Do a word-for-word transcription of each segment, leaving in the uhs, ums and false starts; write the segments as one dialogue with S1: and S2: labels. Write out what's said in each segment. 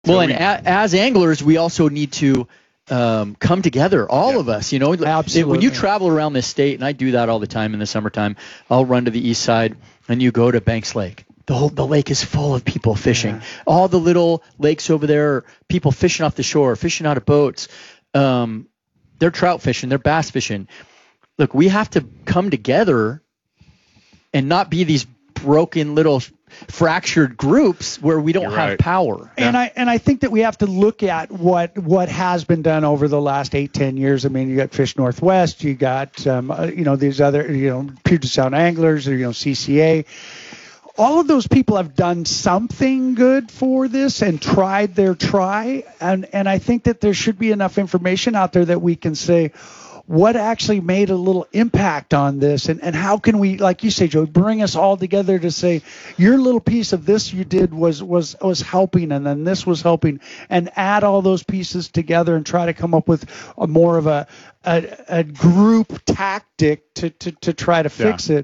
S1: Well,
S2: So
S1: and
S2: we,
S1: a, as anglers, we also need to um, come together, all
S2: Yeah.
S1: of us. You know,
S3: Absolutely.
S1: When you travel around this state, and I do that all the time in the summertime, I'll run to the east side, and you go to Banks Lake. The whole the lake is full of people fishing.
S3: Yeah.
S1: All the little lakes over there, are people fishing off the shore, fishing out of boats. Um, they're trout fishing, they're bass fishing. Look, we have to come together and not be these broken little fractured groups where we don't
S2: You're
S1: have
S2: right.
S1: power.
S3: And I and I think that we have to look at what what has been done over the last eight ten years. I mean, you got Fish Northwest, you got um, uh, you know these other you know Puget Sound Anglers, or you know C C A. All of those people have done something good for this and tried their try, and and I think that there should be enough information out there that we can say what actually made a little impact on this, and, and how can we, like you say, Joe, bring us all together to say your little piece of this you did was was was helping, and then this was helping, and add all those pieces together and try to come up with a more of a a, a group tactic to, to, to try to fix
S2: Yeah.
S3: it.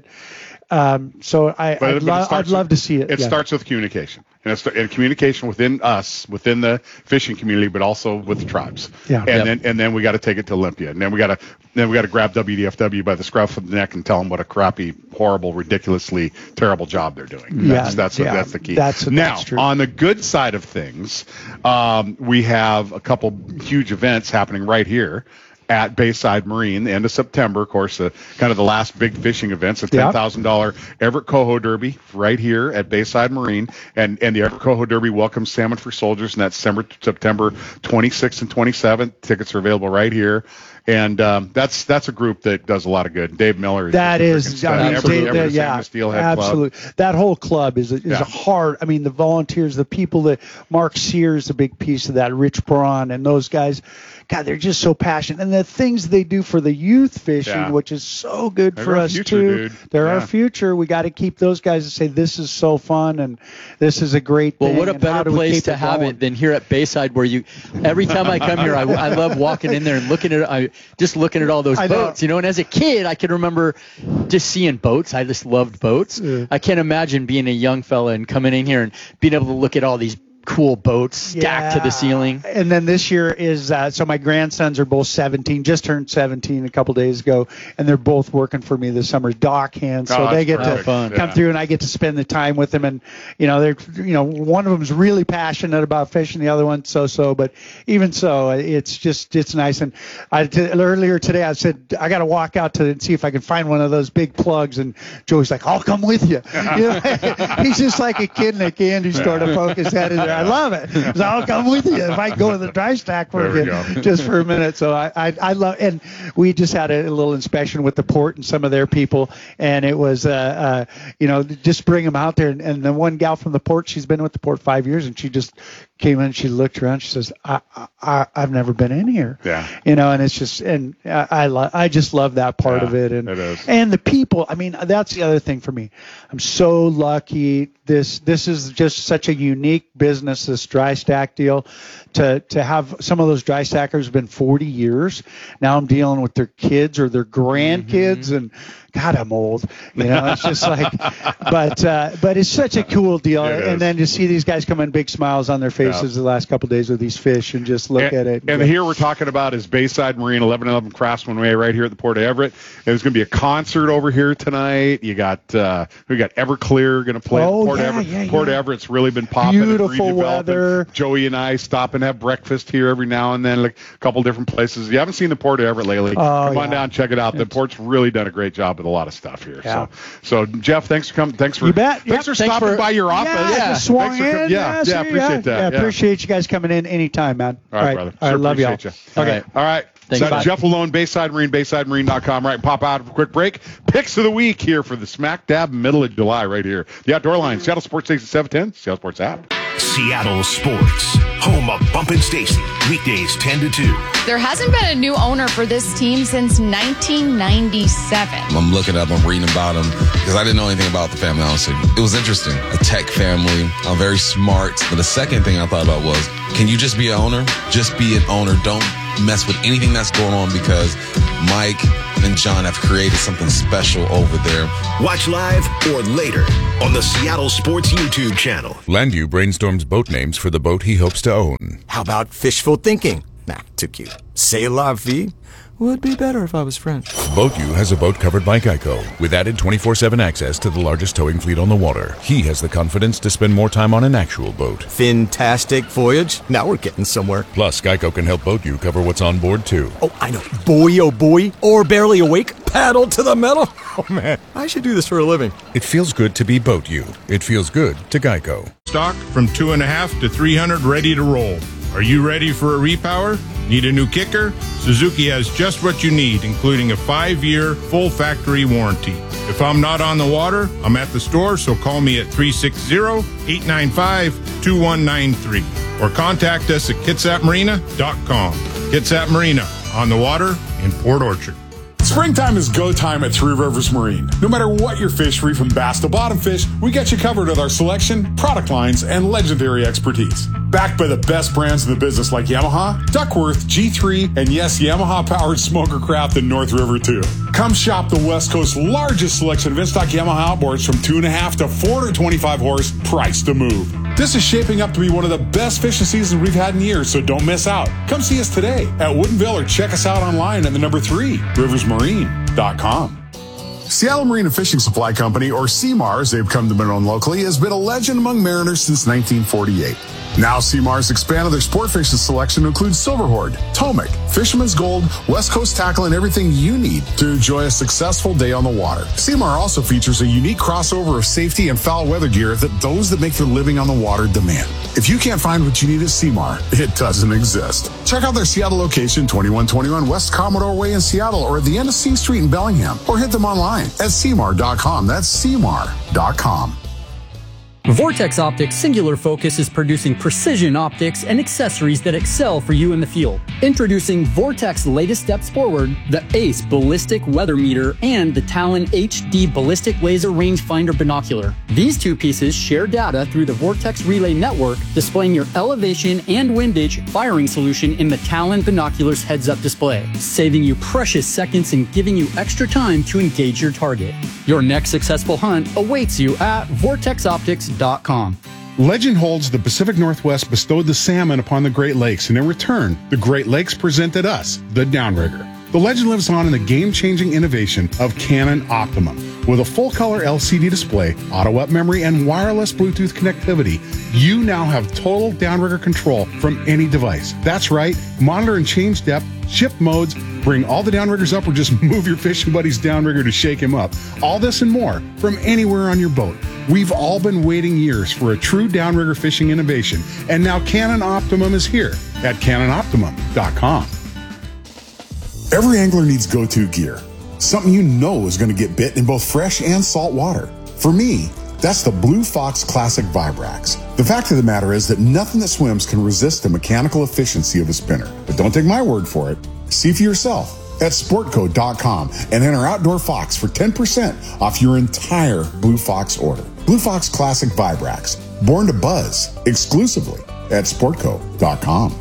S3: Um, so I,
S2: But-
S3: I'd,
S2: but it
S3: lo-
S2: starts
S3: I'd love
S2: with-
S3: to see it.
S2: It
S3: yeah.
S2: starts with communication, and it's and communication within us, within the fishing community, but also with the tribes.
S3: Yeah.
S2: And
S1: Yep.
S2: then and then we got to take it to Olympia, and then we got to then we got to grab W D F W by the scruff of the neck and tell them what a crappy, horrible, ridiculously terrible job they're doing. That's
S3: Yeah,
S2: that's
S3: yeah,
S2: that's the key.
S3: that's-
S2: now
S3: that's true.
S2: on the good side of things, um, we have a couple huge events happening right here at Bayside Marine, the end of September, of course, uh, kind of the last big fishing events, a
S3: Yeah.
S2: ten thousand dollars Everett Coho Derby right here at Bayside Marine, and, and the Everett Coho Derby welcomes Salmon for Soldiers, and that's September, September twenty-sixth and twenty-seventh. Tickets are available right here. And um, that's that's a group that does a lot of good. Dave Miller is
S3: That
S2: just a
S3: is,
S2: freaking stud.
S3: I mean,
S2: Everett-
S3: Dave,
S2: Everett
S3: yeah,
S2: Salmon Steelhead Club.
S3: absolutely. That whole club is a, is
S2: Yeah.
S3: a hard. I mean, the volunteers, the people that Mark Sears, a big piece of that, Rich Braun, and those guys. God, they're just so passionate, and the things they do for the youth fishing,
S2: Yeah.
S3: which is so good
S2: They're
S3: for
S2: our
S3: us
S2: future,
S3: too.
S2: dude.
S3: They're
S2: Yeah.
S3: our future. We got to keep those guys and say this is so fun and this is a great
S1: Well,
S3: thing.
S1: what a
S3: and how
S1: better
S3: do we
S1: place
S3: keep
S1: to
S3: it
S1: have
S3: going?
S1: it than here at Bayside, where you, every time I come here, I, I love walking in there and looking at, I just looking at all those
S3: I know.
S1: boats, you know. And as a kid, I can remember just seeing boats. I just loved boats.
S3: Yeah.
S1: I can't imagine being a young fella and coming in here and being able to look at all these cool boats stacked to the ceiling.
S3: And then this year is uh, so my grandsons are both seventeen, just turned seventeen a couple days ago, and they're both working for me this summer, dock hands. So
S2: Oh,
S3: they
S2: that's
S3: get
S2: perfect.
S3: to
S1: Fun.
S3: come
S2: Yeah.
S3: through, and I get to spend the time with them. And you know, they're you know one of them's really passionate about fishing, the other one so so. But even so, it's just it's nice. And I t- earlier today I said I got to walk out to and see if I can find one of those big plugs, and Joey's like, I'll come with you. You know, he's just like a kid in a candy store to poke his head in there. I love it. So I'll come with you if I go to the dry stack for
S2: There we
S3: you
S2: go.
S3: just for a minute. So I, I, I love, and we just had a, little inspection with the port and some of their people, and it was, uh, uh, you know, just bring them out there. And, and the one gal from the port, she's been with the port five years, and she just came in, she looked around, she says, I, I, I've never been in here.
S2: Yeah.
S3: You know, and it's just, and I, I, lo- I just love that part
S2: Yeah,
S3: of it. And,
S2: it is.
S3: and the people, I mean, that's the other thing for me. I'm so lucky. This, this is just such a unique business, this dry stack deal. To, to have some of those dry stackers have been forty years. Now I'm dealing with their kids or their grandkids, and God, I'm old. You know, it's just like, but uh, but it's such a cool deal.
S2: It is.
S3: And then to see these guys come in, big smiles on their faces the last couple of days with these fish, and just look
S2: and,
S3: at it.
S2: And
S3: go,
S2: here we're talking about is Bayside Marine, eleven eleven Craftsman Way, right here at the Port of Everett. And there's going to be a concert over here tonight. You got uh, we got Everclear going to play
S3: Oh,
S2: at Port
S3: yeah,
S2: Everett.
S3: yeah,
S2: Port
S3: yeah.
S2: Everett's really been popping. and
S3: Beautiful
S2: redeveloping.
S3: weather.
S2: Joey and I stop and have breakfast here every now and then, like a couple different places. If you haven't seen the Port of Everett lately,
S3: Oh,
S2: come
S3: yeah.
S2: on down, check it out. The Port's really done a great job with a lot of stuff here.
S3: Yeah.
S2: So, so Jeff, thanks for coming. Thanks for
S3: You bet.
S2: thanks
S3: Yep.
S2: for
S1: Thanks
S2: stopping
S1: for-
S2: by your office.
S3: Yeah,
S1: Yeah.
S3: just swung
S2: Thanks for com-
S3: in.
S2: yeah, yeah,
S3: see,
S2: appreciate that.
S3: Yeah,
S2: Yeah.
S3: appreciate you guys coming in anytime, man.
S2: All right, brother.
S3: I
S2: Sure
S3: love y'all.
S2: appreciate you.
S1: Okay.
S2: All right.
S1: Thanks,
S2: So
S1: bye.
S2: Jeff Malone, Bayside Marine, Bayside Marine dot com. Right, pop out for a quick break. Picks of the week here for the smack dab middle of July right here. The Outdoor Line, Seattle Sports Station seven ten, Seattle Sports app.
S4: Seattle Sports, home of Bump and Stacy, weekdays ten to two.
S5: There hasn't been a new owner for this team since nineteen ninety-seven.
S6: I'm looking up, I'm reading about them because I didn't know anything about the family, honestly. It was interesting. A tech family, uh, very smart. But the second thing I thought about was, can you just be an owner? Just be an owner. Don't mess with anything that's going on because Mike and John have created something special over there.
S4: Watch live or later on the Seattle Sports YouTube channel.
S7: Landu brainstorms boat names for the boat he hopes to own.
S8: How about fishful thinking? Nah, too cute. C'est la vie? Would be better if I was French.
S7: BoatU has a boat covered by Geico with added twenty-four seven access to the largest towing fleet on the water. He has the confidence to spend more time on an actual boat.
S8: Fantastic voyage. Now we're getting somewhere.
S7: Plus, Geico can help BoatU cover what's on board, too.
S8: Oh, I know. Boy, oh boy. Or barely awake. Paddle to the metal. Oh, man. I should do this for a living.
S7: It feels good to be BoatU. It feels good to Geico.
S9: Stock from two and a half to three hundred ready to roll. Are you ready for a repower? Need a new kicker? Suzuki has just what you need, including a five-year full factory warranty. If I'm not on the water, I'm at the store, so call me at three six zero, eight nine five, two one nine three or contact us at kitsap marina dot com. Kitsap Marina, on the water in Port Orchard.
S10: Springtime is go time at Three Rivers Marine. No matter what your fish, free from bass to bottom fish, we got you covered with our selection, product lines, and legendary expertise. Backed by the best brands in the business like Yamaha, Duckworth, G three, and yes, Yamaha-powered smoker craft in North River too. Come shop the West Coast's largest selection of in-stock Yamaha outboards from two and a half to four hundred twenty-five horse, price to move. This is shaping up to be one of the best fishing seasons we've had in years, so don't miss out. Come see us today at Woodinville or check us out online at the number three, rivers marine dot com. Seattle Marine and Fishing Supply Company, or C M A R as they've come to be known locally, has been a legend among mariners since nineteen forty-eight. Now C M A R has expanded their sport fishing selection to include Silverhorde, Tomic, Fisherman's Gold, West Coast tackle, and everything you need to enjoy a successful day on the water. C M A R also features a unique crossover of safety and foul weather gear that those that make their living on the water demand. If you can't find what you need at C M A R, it doesn't exist. Check out their Seattle location, twenty-one twenty-one West Commodore Way in Seattle, or at the end of C Street in Bellingham, or hit them online at C M A R dot com. That's C M A R dot com.
S11: Vortex Optics' singular focus is producing precision optics and accessories that excel for you in the field. Introducing Vortex latest steps forward, the ACE Ballistic Weather Meter and the Talon H D Ballistic Laser Rangefinder Binocular. These two pieces share data through the Vortex Relay Network, displaying your elevation and windage firing solution in the Talon Binoculars heads-up display, saving you precious seconds and giving you extra time to engage your target. Your next successful hunt awaits you at vortex optics dot com.
S2: Legend holds the Pacific Northwest bestowed the salmon upon the Great Lakes, and in return, the Great Lakes presented us the Downrigger. The legend lives on in the game-changing innovation of Canon Optimum. With a full-color L C D display, auto-up memory, and wireless Bluetooth connectivity, you now have total downrigger control from any device. That's right, monitor and change depth, shift modes, bring all the downriggers up, or just move your fishing buddy's downrigger to shake him up. All this and more from anywhere on your boat. We've all been waiting years for a true downrigger fishing innovation, and now Canon Optimum is here at cannon optimum dot com.
S10: Every angler needs go-to gear, something you know is going to get bit in both fresh and salt water. For me, that's the Blue Fox Classic Vibrax. The fact of the matter is that nothing that swims can resist the mechanical efficiency of a spinner. But don't take my word for it. See for yourself at sportco dot com and enter Outdoor Fox for ten percent off your entire Blue Fox order. Blue Fox Classic Vibrax, born to buzz exclusively at sportco dot com.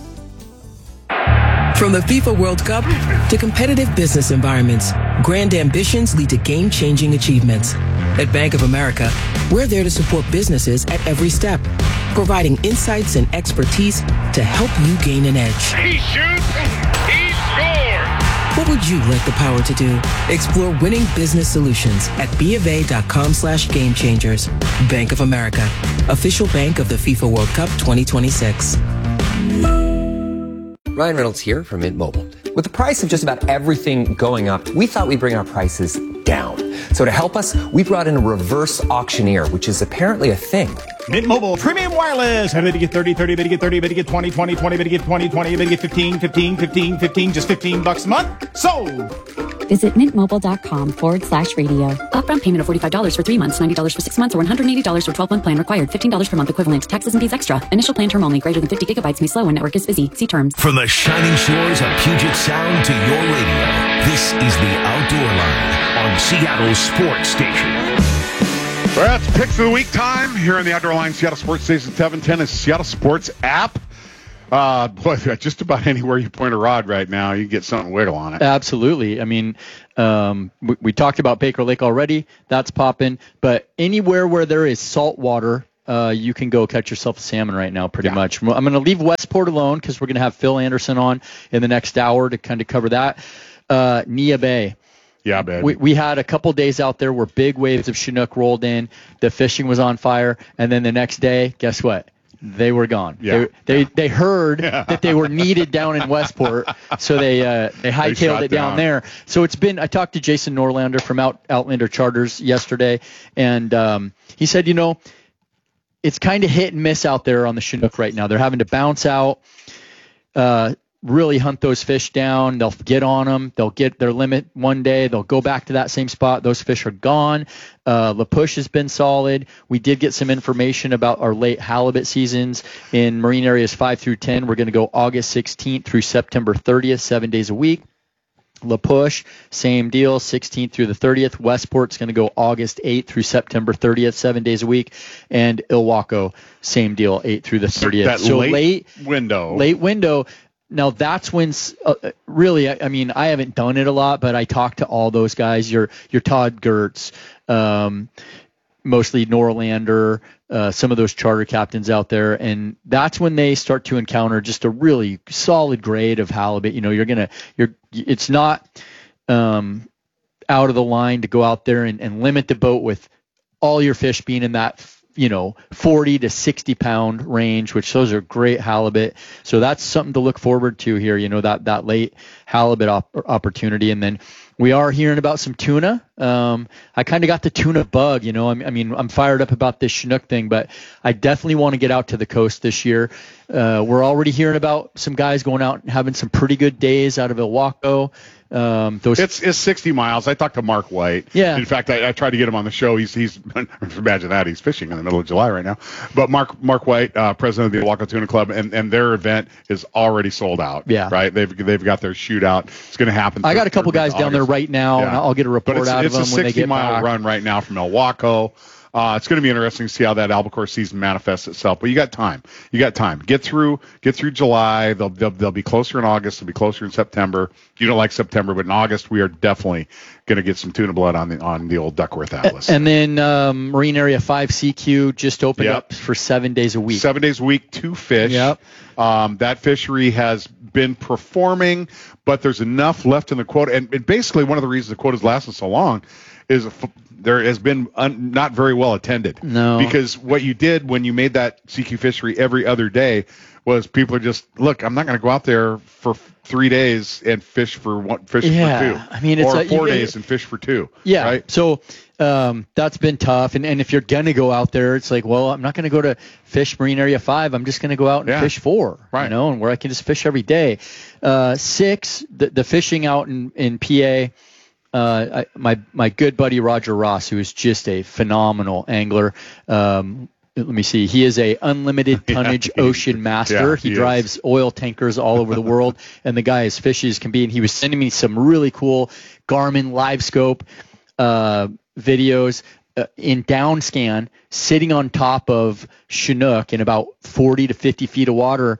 S12: From the FIFA World Cup to competitive business environments, grand ambitions lead to game-changing achievements. At Bank of America, we're there to support businesses at every step, providing insights and expertise to help you gain an edge.
S13: He shoots, he scores!
S12: What would you like the power to do? Explore winning business solutions at bofa.com slash game changers. Bank of America, official bank of the FIFA World Cup twenty twenty-six.
S14: Ryan Reynolds here from Mint Mobile. With the price of just about everything going up, we thought we'd bring our prices down. So to help us, we brought in a reverse auctioneer, which is apparently a thing.
S15: Mint Mobile Premium Wireless. How did you get thirty, thirty, did you get thirty, did you get twenty, twenty, twenty, did you get twenty, twenty, did you get fifteen, fifteen, fifteen, fifteen, just fifteen bucks a month? Sold!
S16: Visit mintmobile.com forward slash radio. Upfront payment of forty-five dollars for three months, ninety dollars for six months, or one hundred eighty dollars for twelve-month plan required. fifteen dollars per month equivalent. Taxes and fees extra. Initial plan term only. Greater than fifty gigabytes may slow when network is busy. See terms.
S4: From the shining shores of Puget Sound to your radio, this is the Outdoor Line on Seattle Sports Station.
S2: Well, it's Picks of the Week time here on the Outdoor Line, Seattle Sports Station seven ten is Seattle Sports app. Uh, boy, just about anywhere you point a rod right now, you get something wiggle on it.
S1: Absolutely. I mean, um, we, we talked about Baker Lake already. That's popping. But anywhere where there is salt water, uh, you can go catch yourself a salmon right now, pretty yeah. much. I'm going to leave Westport alone because we're going to have Phil Anderson on in the next hour to kind of cover that. Uh, Nia Bay.
S2: Yeah, baby.
S1: We, we had a couple days out there where big waves of Chinook rolled in. The fishing was on fire. And then the next day, guess what? They were gone.
S2: Yeah.
S1: They they,
S2: yeah.
S1: they heard
S2: yeah.
S1: that they were needed down in Westport, so they uh, they hightailed
S2: they
S1: it down, down there. So it's been. I talked to Jason Norlander from Out, Outlander Charters yesterday, and um, he said, you know, it's kind of hit and miss out there on the Chinook right now. They're having to bounce out, uh, really hunt those fish down. They'll get on them. They'll get their limit one day. They'll go back to that same spot. Those fish are gone. Uh, La Push has been solid. We did get some information about our late halibut seasons in marine areas five through ten. We're going to go August sixteenth through September thirtieth, seven days a week. La Push, same deal, sixteenth through the thirtieth. Westport's going to go August eighth through September thirtieth, seven days a week. And Ilwaco, same deal, eighth through the thirtieth.
S2: That
S1: so
S2: late,
S1: late
S2: window.
S1: Late window. Now, that's when uh, really, I, I mean, I haven't done it a lot, but I talked to all those guys. Your your Todd Gertz, um, mostly Norlander, uh, some of those charter captains out there. And that's when they start to encounter just a really solid grade of halibut. You know, you're going to, you're, it's not um, out of the line to go out there and, and limit the boat with all your fish being in that you know, forty to sixty pound range, which those are great halibut. So that's something to look forward to here, you know, that, that late halibut op- opportunity. And then we are hearing about some tuna. Um, I kind of got the tuna bug, you know, I mean, I'm fired up about this Chinook thing, but I definitely want to get out to the coast this year. Uh, we're already hearing about some guys going out and having some pretty good days out of Ilwaco. Um, those
S2: it's it's sixty miles. I talked to Mark White.
S1: Yeah.
S2: In fact, I, I tried to get him on the show. He's he's imagine that he's fishing in the middle of July right now. But Mark Mark White, uh, president of the Ilwaco Tuna Club, and, and their event is already sold out.
S1: Yeah.
S2: Right. They've they've got their shootout. It's going to happen.
S1: I got a couple guys down there right now, yeah. and I'll get a report
S2: but
S1: out
S2: it's,
S1: of
S2: it's
S1: them when they get back.
S2: It's a sixty mile run right now from Ilwaco. Uh, it's going to be interesting to see how that albacore season manifests itself. But you got time. You got time. Get through. Get through July. They'll they'll, they'll be closer in August. They'll be closer in September. You don't like September, but in August we are definitely going to get some tuna blood on the on the old Duckworth Atlas.
S1: And then um, Marine Area five C Q just opened
S2: yep.
S1: up for seven days a week.
S2: Seven days a week, two fish.
S1: Yep.
S2: Um, that fishery has been performing, but there's enough left in the quota. And, and basically, one of the reasons the quota's lasted so long is a, there has been un, not very well attended.
S1: No.
S2: Because what you did when you made that C Q fishery every other day was people are just, look, I'm not going to go out there for three days and fish for one, fish
S1: yeah.
S2: for two.
S1: I mean, it's
S2: or
S1: a,
S2: four
S1: you,
S2: days and fish for two.
S1: Yeah.
S2: Right?
S1: So um, that's been tough. And, and if you're going to go out there, it's like, well, I'm not going to go to fish Marine Area five. I'm just going to go out and
S2: yeah.
S1: fish four,
S2: right.
S1: you know, and where I can just fish every day. Uh, six, the, the fishing out in, in P A, Uh, I, my my good buddy Roger Ross, who is just a phenomenal angler. Um, let me see. He is a unlimited tonnage
S2: yeah,
S1: ocean master.
S2: Yeah,
S1: he,
S2: he
S1: drives
S2: is. oil
S1: oil tankers all over the world, and the guy as fishy as can be. And he was sending me some really cool Garmin live scope uh, videos uh, in downscan, sitting on top of Chinook in about forty to fifty feet of water,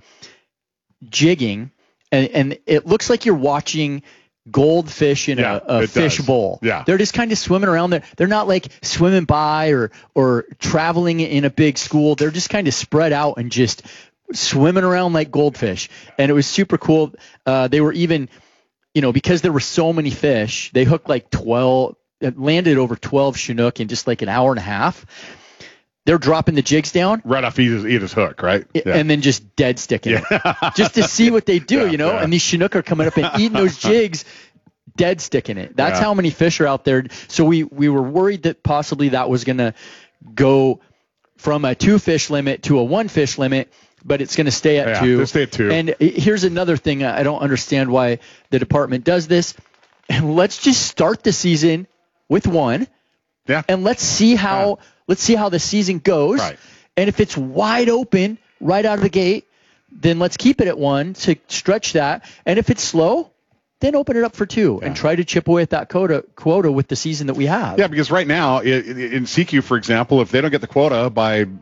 S1: jigging, and and it looks like you're watching goldfish in
S2: yeah,
S1: a, a fish
S2: does.
S1: bowl.
S2: Yeah.
S1: They're just kind of swimming around there. They're not like swimming by or or traveling in a big school. They're just kind of spread out and just swimming around like goldfish. And it was super cool. Uh, they were even, you know, because there were so many fish, they hooked like twelve, landed over twelve Chinook in just like an hour and a half. They're dropping the jigs down.
S2: Right off Edith's, Edith's hook, right?
S1: Yeah. And then just dead sticking
S2: yeah.
S1: it. Just to see what they do,
S2: yeah,
S1: you know?
S2: Yeah.
S1: And these Chinook are coming up and eating those jigs, dead sticking it. That's
S2: yeah.
S1: how many fish are out there. So we, we were worried that possibly that was going to go from a two fish limit to a one fish limit, but it's going to stay at
S2: yeah,
S1: two.
S2: Stay at two.
S1: And here's another thing. I don't understand why the department does this. And let's just start the season with one.
S2: Yeah.
S1: And let's see how yeah. let's see how the season goes.
S2: Right.
S1: And if it's wide open right out of the gate, then let's keep it at one to stretch that. And if it's slow, then open it up for two
S2: yeah.
S1: and try to chip away at that quota quota with the season that we have.
S2: Yeah, because right now in C Q, for example, if they don't get the quota by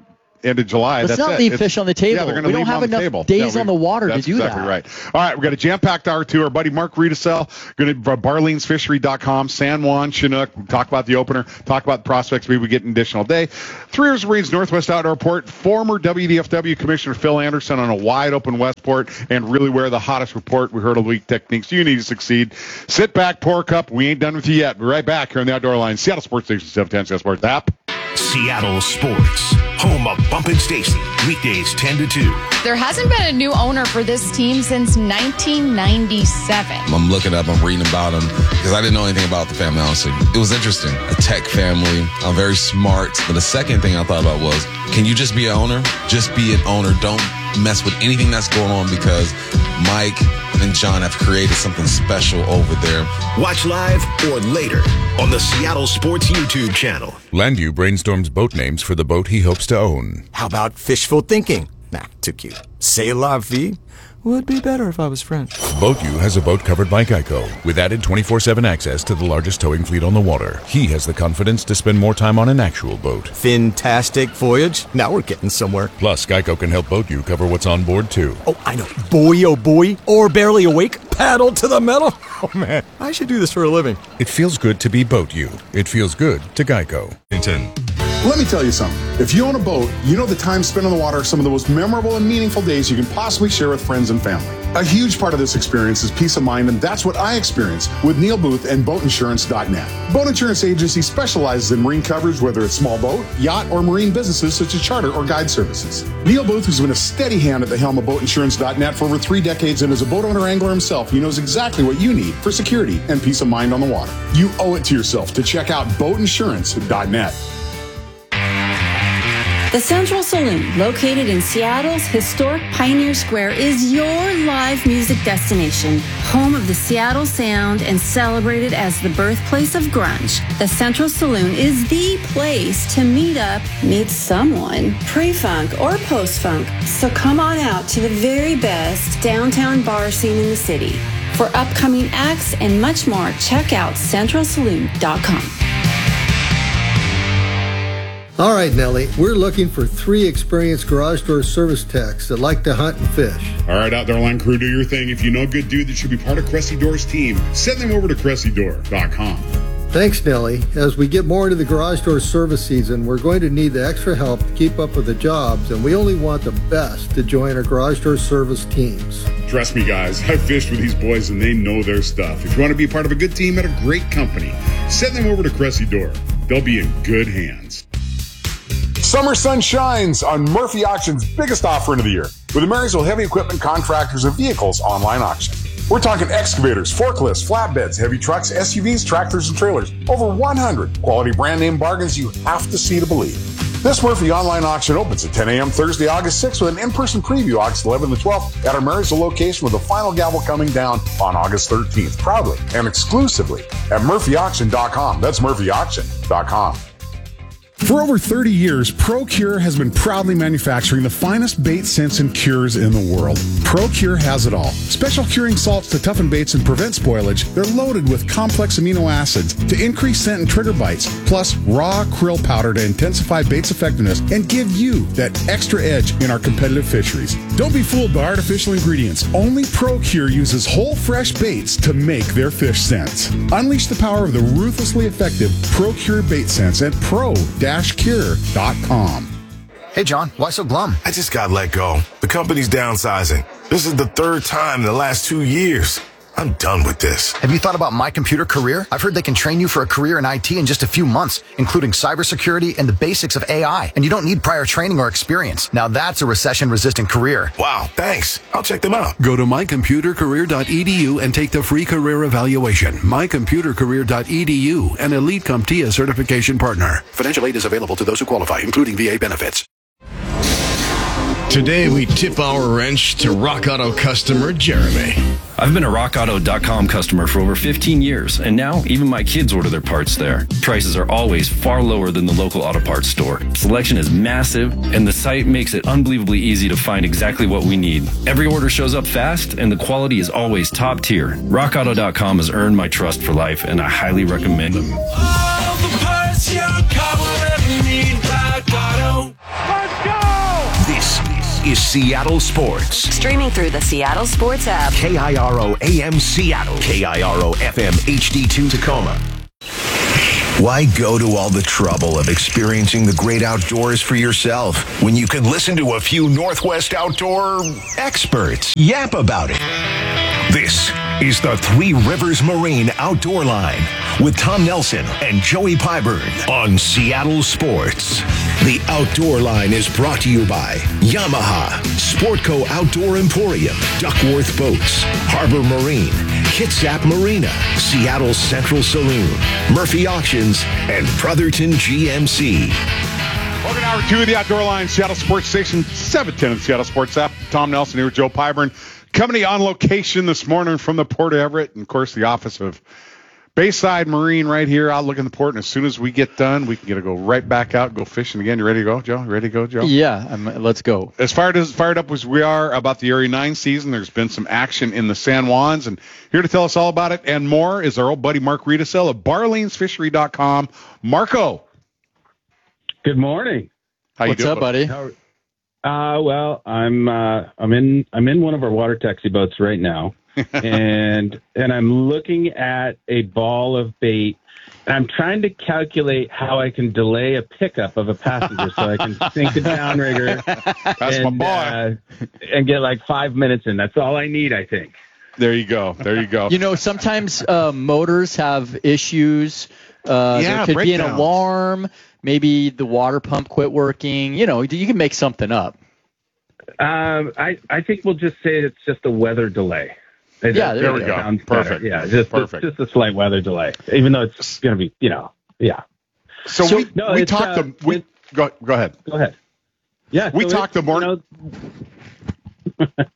S2: end of July.
S1: Let's
S2: That's
S1: not
S2: it.
S1: leave
S2: It's,
S1: fish on the table.
S2: Yeah, they're going to
S1: we
S2: leave
S1: don't have
S2: on the
S1: enough
S2: table.
S1: days
S2: Yeah,
S1: on the water to
S2: that's
S1: do
S2: exactly
S1: that.
S2: Right. All right, we've got a jam-packed hour two. Our buddy Mark Riedesel going to barleans fishery dot com, San Juan, Chinook. Talk about the opener. Talk about the prospects we would get an additional day. Three Rivers Marines Northwest Outdoor Report. Former W D F W Commissioner Phil Anderson on a wide-open Westport and really where the hottest report we heard of the week techniques you need to succeed. Sit back, pour a cup. We ain't done with you yet. Be right back here on the Outdoor Line, Seattle Sports Station seven ten Seattle Sports app.
S4: Seattle Sports, home of Bump and Stacy, weekdays ten to two.
S5: There hasn't been a new owner for this team since nineteen ninety-seven.
S6: I'm looking up, I'm reading about them because I didn't know anything about the family, honestly. It was interesting. A tech family, I'm very smart. But the second thing I thought about was, can you just be an owner? Just be an owner. Don't mess with anything that's going on because Mike and John have created something special over there.
S4: Watch live or later on the Seattle Sports YouTube channel.
S7: Landu brainstorms boat names for the boat he hopes to own.
S8: How about fishful thinking? Nah, too cute. C'est la vie? Would be better if I was French.
S7: BoatU has a boat covered by Geico with added twenty-four seven access to the largest towing fleet on the water. He has the confidence to spend more time on an actual boat.
S8: Fantastic voyage. Now we're getting somewhere.
S7: Plus, Geico can help BoatU cover what's on board, too.
S8: Oh, I know. Boy, oh boy. Or barely awake. Paddle to the metal. Oh, man. I should do this for a living.
S7: It feels good to be BoatU. It feels good to Geico.
S10: Inten. Let me tell you something. If you own a boat, you know the time spent on the water are some of the most memorable and meaningful days you can possibly share with friends and family. A huge part of this experience is peace of mind, and that's what I experience with Neil Booth and boat insurance dot net. Boat Insurance Agency specializes in marine coverage, whether it's small boat, yacht, or marine businesses such as charter or guide services. Neil Booth has been a steady hand at the helm of boat insurance dot net for over three decades, and as a boat owner angler himself, he knows exactly what you need for security and peace of mind on the water. You owe it to yourself to check out boat insurance dot net.
S17: The Central Saloon, located in Seattle's historic Pioneer Square, is your live music destination, home of the Seattle Sound and celebrated as the birthplace of grunge. The Central Saloon is the place to meet up, meet someone, pre-funk or post-funk. So come on out to the very best downtown bar scene in the city. For upcoming acts and much more, check out central saloon dot com.
S18: All right, Nellie, we're looking for three experienced garage door service techs that like to hunt and fish.
S10: All right, Outdoor Line crew, do your thing. If you know a good dude that should be part of Cressy Door's team, send them over to cressy door dot com.
S18: Thanks, Nellie. As we get more into the garage door service season, we're going to need the extra help to keep up with the jobs, and we only want the best to join our garage door service teams.
S10: Trust me, guys, I've fished with these boys, and they know their stuff. If you want to be part of a good team at a great company, send them over to Cressy Door. They'll be in good hands. Summer sun shines on Murphy Auction's biggest offering of the year with the Marysville Heavy Equipment Contractors of Vehicles online auction. We're talking excavators, forklifts, flatbeds, heavy trucks, S U Vs, tractors, and trailers. Over one hundred quality brand name bargains you have to see to believe. This Murphy online auction opens at ten a.m. Thursday, August sixth with an in-person preview August eleventh and twelfth at our Marysville location with the final gavel coming down on August thirteenth. Proudly and exclusively at murphy auction dot com. That's murphy auction dot com. For over thirty years, ProCure has been proudly manufacturing the finest bait scents and cures in the world. ProCure has it all. Special curing salts to toughen baits and prevent spoilage. They're loaded with complex amino acids to increase scent and trigger bites, plus raw krill powder to intensify bait's effectiveness and give you that extra edge in our competitive fisheries. Don't be fooled by artificial ingredients. Only ProCure uses whole fresh baits to make their fish scents. Unleash the power of the ruthlessly effective ProCure bait scents at pro cure dot com.
S19: Hey, John, why so glum?
S20: I just got let go. The company's downsizing. This is the third time in the last two years. I'm done with this.
S19: Have you thought about My Computer Career? I've heard they can train you for a career in I T in just a few months, including cybersecurity and the basics of A I. And you don't need prior training or experience. Now that's a recession-resistant career.
S20: Wow, thanks. I'll check them out.
S21: Go to my computer career dot e d u and take the free career evaluation. my computer career dot e d u, an Elite CompTIA certification partner. Financial aid is available to those who qualify, including V A benefits.
S22: Today, we tip our wrench to Rock Auto customer Jeremy.
S23: I've been a rock auto dot com customer for over fifteen years, and now even my kids order their parts there. Prices are always far lower than the local auto parts store. Selection is massive, and the site makes it unbelievably easy to find exactly what we need. Every order shows up fast, and the quality is always top tier. rock auto dot com has earned my trust for life, and I highly recommend them.
S13: All the parts your car will ever need, Rock Auto. Let's go!
S4: is Seattle Sports.
S3: Streaming through the Seattle Sports app.
S4: K I R O A M Seattle. K I R O F M H D two Tacoma. Why go to all the trouble of experiencing the great outdoors for yourself when you can listen to a few Northwest outdoor experts yap about it? This is the Three Rivers Marine Outdoor Line with Tom Nelson and Joey Pyburn on Seattle Sports. The Outdoor Line is brought to you by Yamaha, Sportco Outdoor Emporium, Duckworth Boats, Harbor Marine, Kitsap Marina, Seattle Central Saloon, Murphy Auctions, and Brotherton G M C.
S2: Welcome to hour two of the Outdoor Line, Seattle Sports Station, seven ten of the Seattle Sports app. Tom Nelson here with Joe Pyburn. Coming on location this morning from the Port of Everett, and, of course, the office of Bayside Marine right here out looking at the port. And as soon as we get done, we can get to go right back out and go fishing again. You ready to go, Joe? You ready to go, Joe?
S1: Yeah, I'm, let's go.
S2: As fired, as fired up as we are about the Area nine season, there's been some action in the San Juans. And here to tell us all about it and more is our old buddy Mark Riedesel of Barleans Fishery dot com. Marco.
S9: Good morning.
S2: How you
S1: What's
S2: doing,
S1: up, buddy?
S9: How, uh, well, I'm uh, I'm in I'm in one of our water taxi boats right now, and and I'm looking at a ball of bait. And I'm trying to calculate how I can delay a pickup of a passenger so I can sink a downrigger
S2: That's
S9: and,
S2: my boy.
S9: uh, and get like five minutes in. That's all I need, I think.
S2: There you go. There you go.
S1: You know, sometimes uh, motors have issues. Uh,
S2: Yeah,
S1: there could be an
S2: breakdowns.
S1: alarm. Maybe the water pump quit working. You know, you can make something up.
S9: Um, I, I think we'll just say it's just a weather delay.
S1: Yeah, there
S2: we
S9: That
S2: go.
S9: sounds better.
S2: Perfect.
S9: Yeah, just,
S2: Perfect.
S9: just a slight weather delay, even though it's going to be, you know, yeah.
S2: So,
S9: So-
S2: we,
S9: no,
S2: we
S9: it's,
S2: talked
S9: uh,
S2: to, we, go, go ahead.
S9: Go ahead. Yeah.
S2: We
S9: so
S2: talked the
S9: it's,
S2: morning.
S9: you know-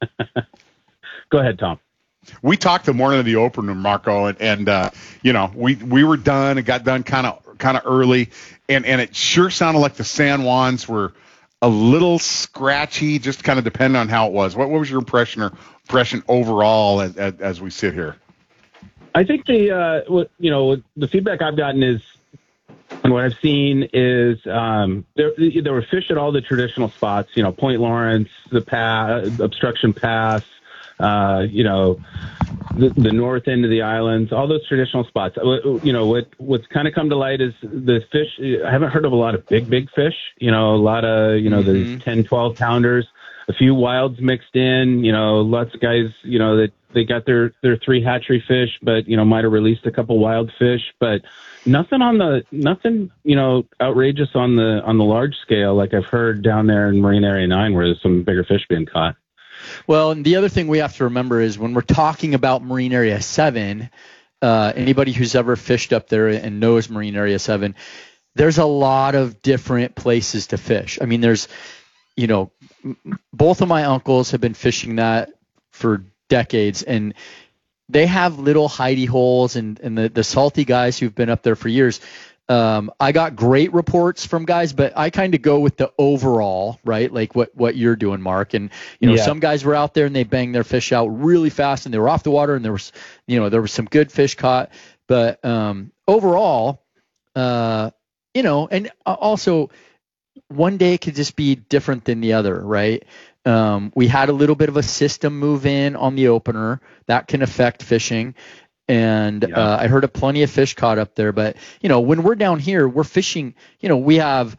S9: Go ahead, Tom.
S2: We talked the morning of the opener, Marco, and, and uh, you know, we we were done. It got done kind of kind of early, and, and it sure sounded like the San Juans were a little scratchy, just kind of depending on how it was. What, what was your impression or impression overall as, as, as we sit here?
S9: I think the uh, what you know the feedback I've gotten is, and what I've seen is um, there there were fish at all the traditional spots. You know, Point Lawrence, the pass, Obstruction Pass. Uh, you know, the, the north end of the islands, all those traditional spots. You know, what what's kind of come to light is the fish. I haven't heard of a lot of big, big fish. You know, a lot of, you know,
S1: Mm-hmm.
S9: the ten, twelve pounders, a few wilds mixed in. You know, lots of guys, you know, that they got their, their three hatchery fish, but, you know, might have released a couple wild fish, but nothing on the, nothing, you know, outrageous on the, on the large scale. Like I've heard down there in Marine Area nine where there's some bigger fish being caught.
S1: Well, and the other thing we have to remember is when we're talking about Marine Area seven, uh, anybody who's ever fished up there and knows Marine Area seven, there's a lot of different places to fish. I mean, there's, you know, m- both of my uncles have been fishing that for decades, and they have little hidey holes, and, and the, the salty guys who've been up there for years. Um, I got great reports from guys, but I kind of go with the overall, right? Like what, what you're doing, Mark. And, you know,
S9: Yeah.
S1: some guys were out there and they banged their fish out really fast and they were off the water and there was, you know, there was some good fish caught. But um, overall, uh, you know, and also one day could just be different than the other, right? Um, we had a little bit of a system move in on the opener that can affect fishing. And
S9: Yeah.
S1: uh, I heard of plenty of fish caught up there. But, you know, when we're down here, we're fishing, you know, we have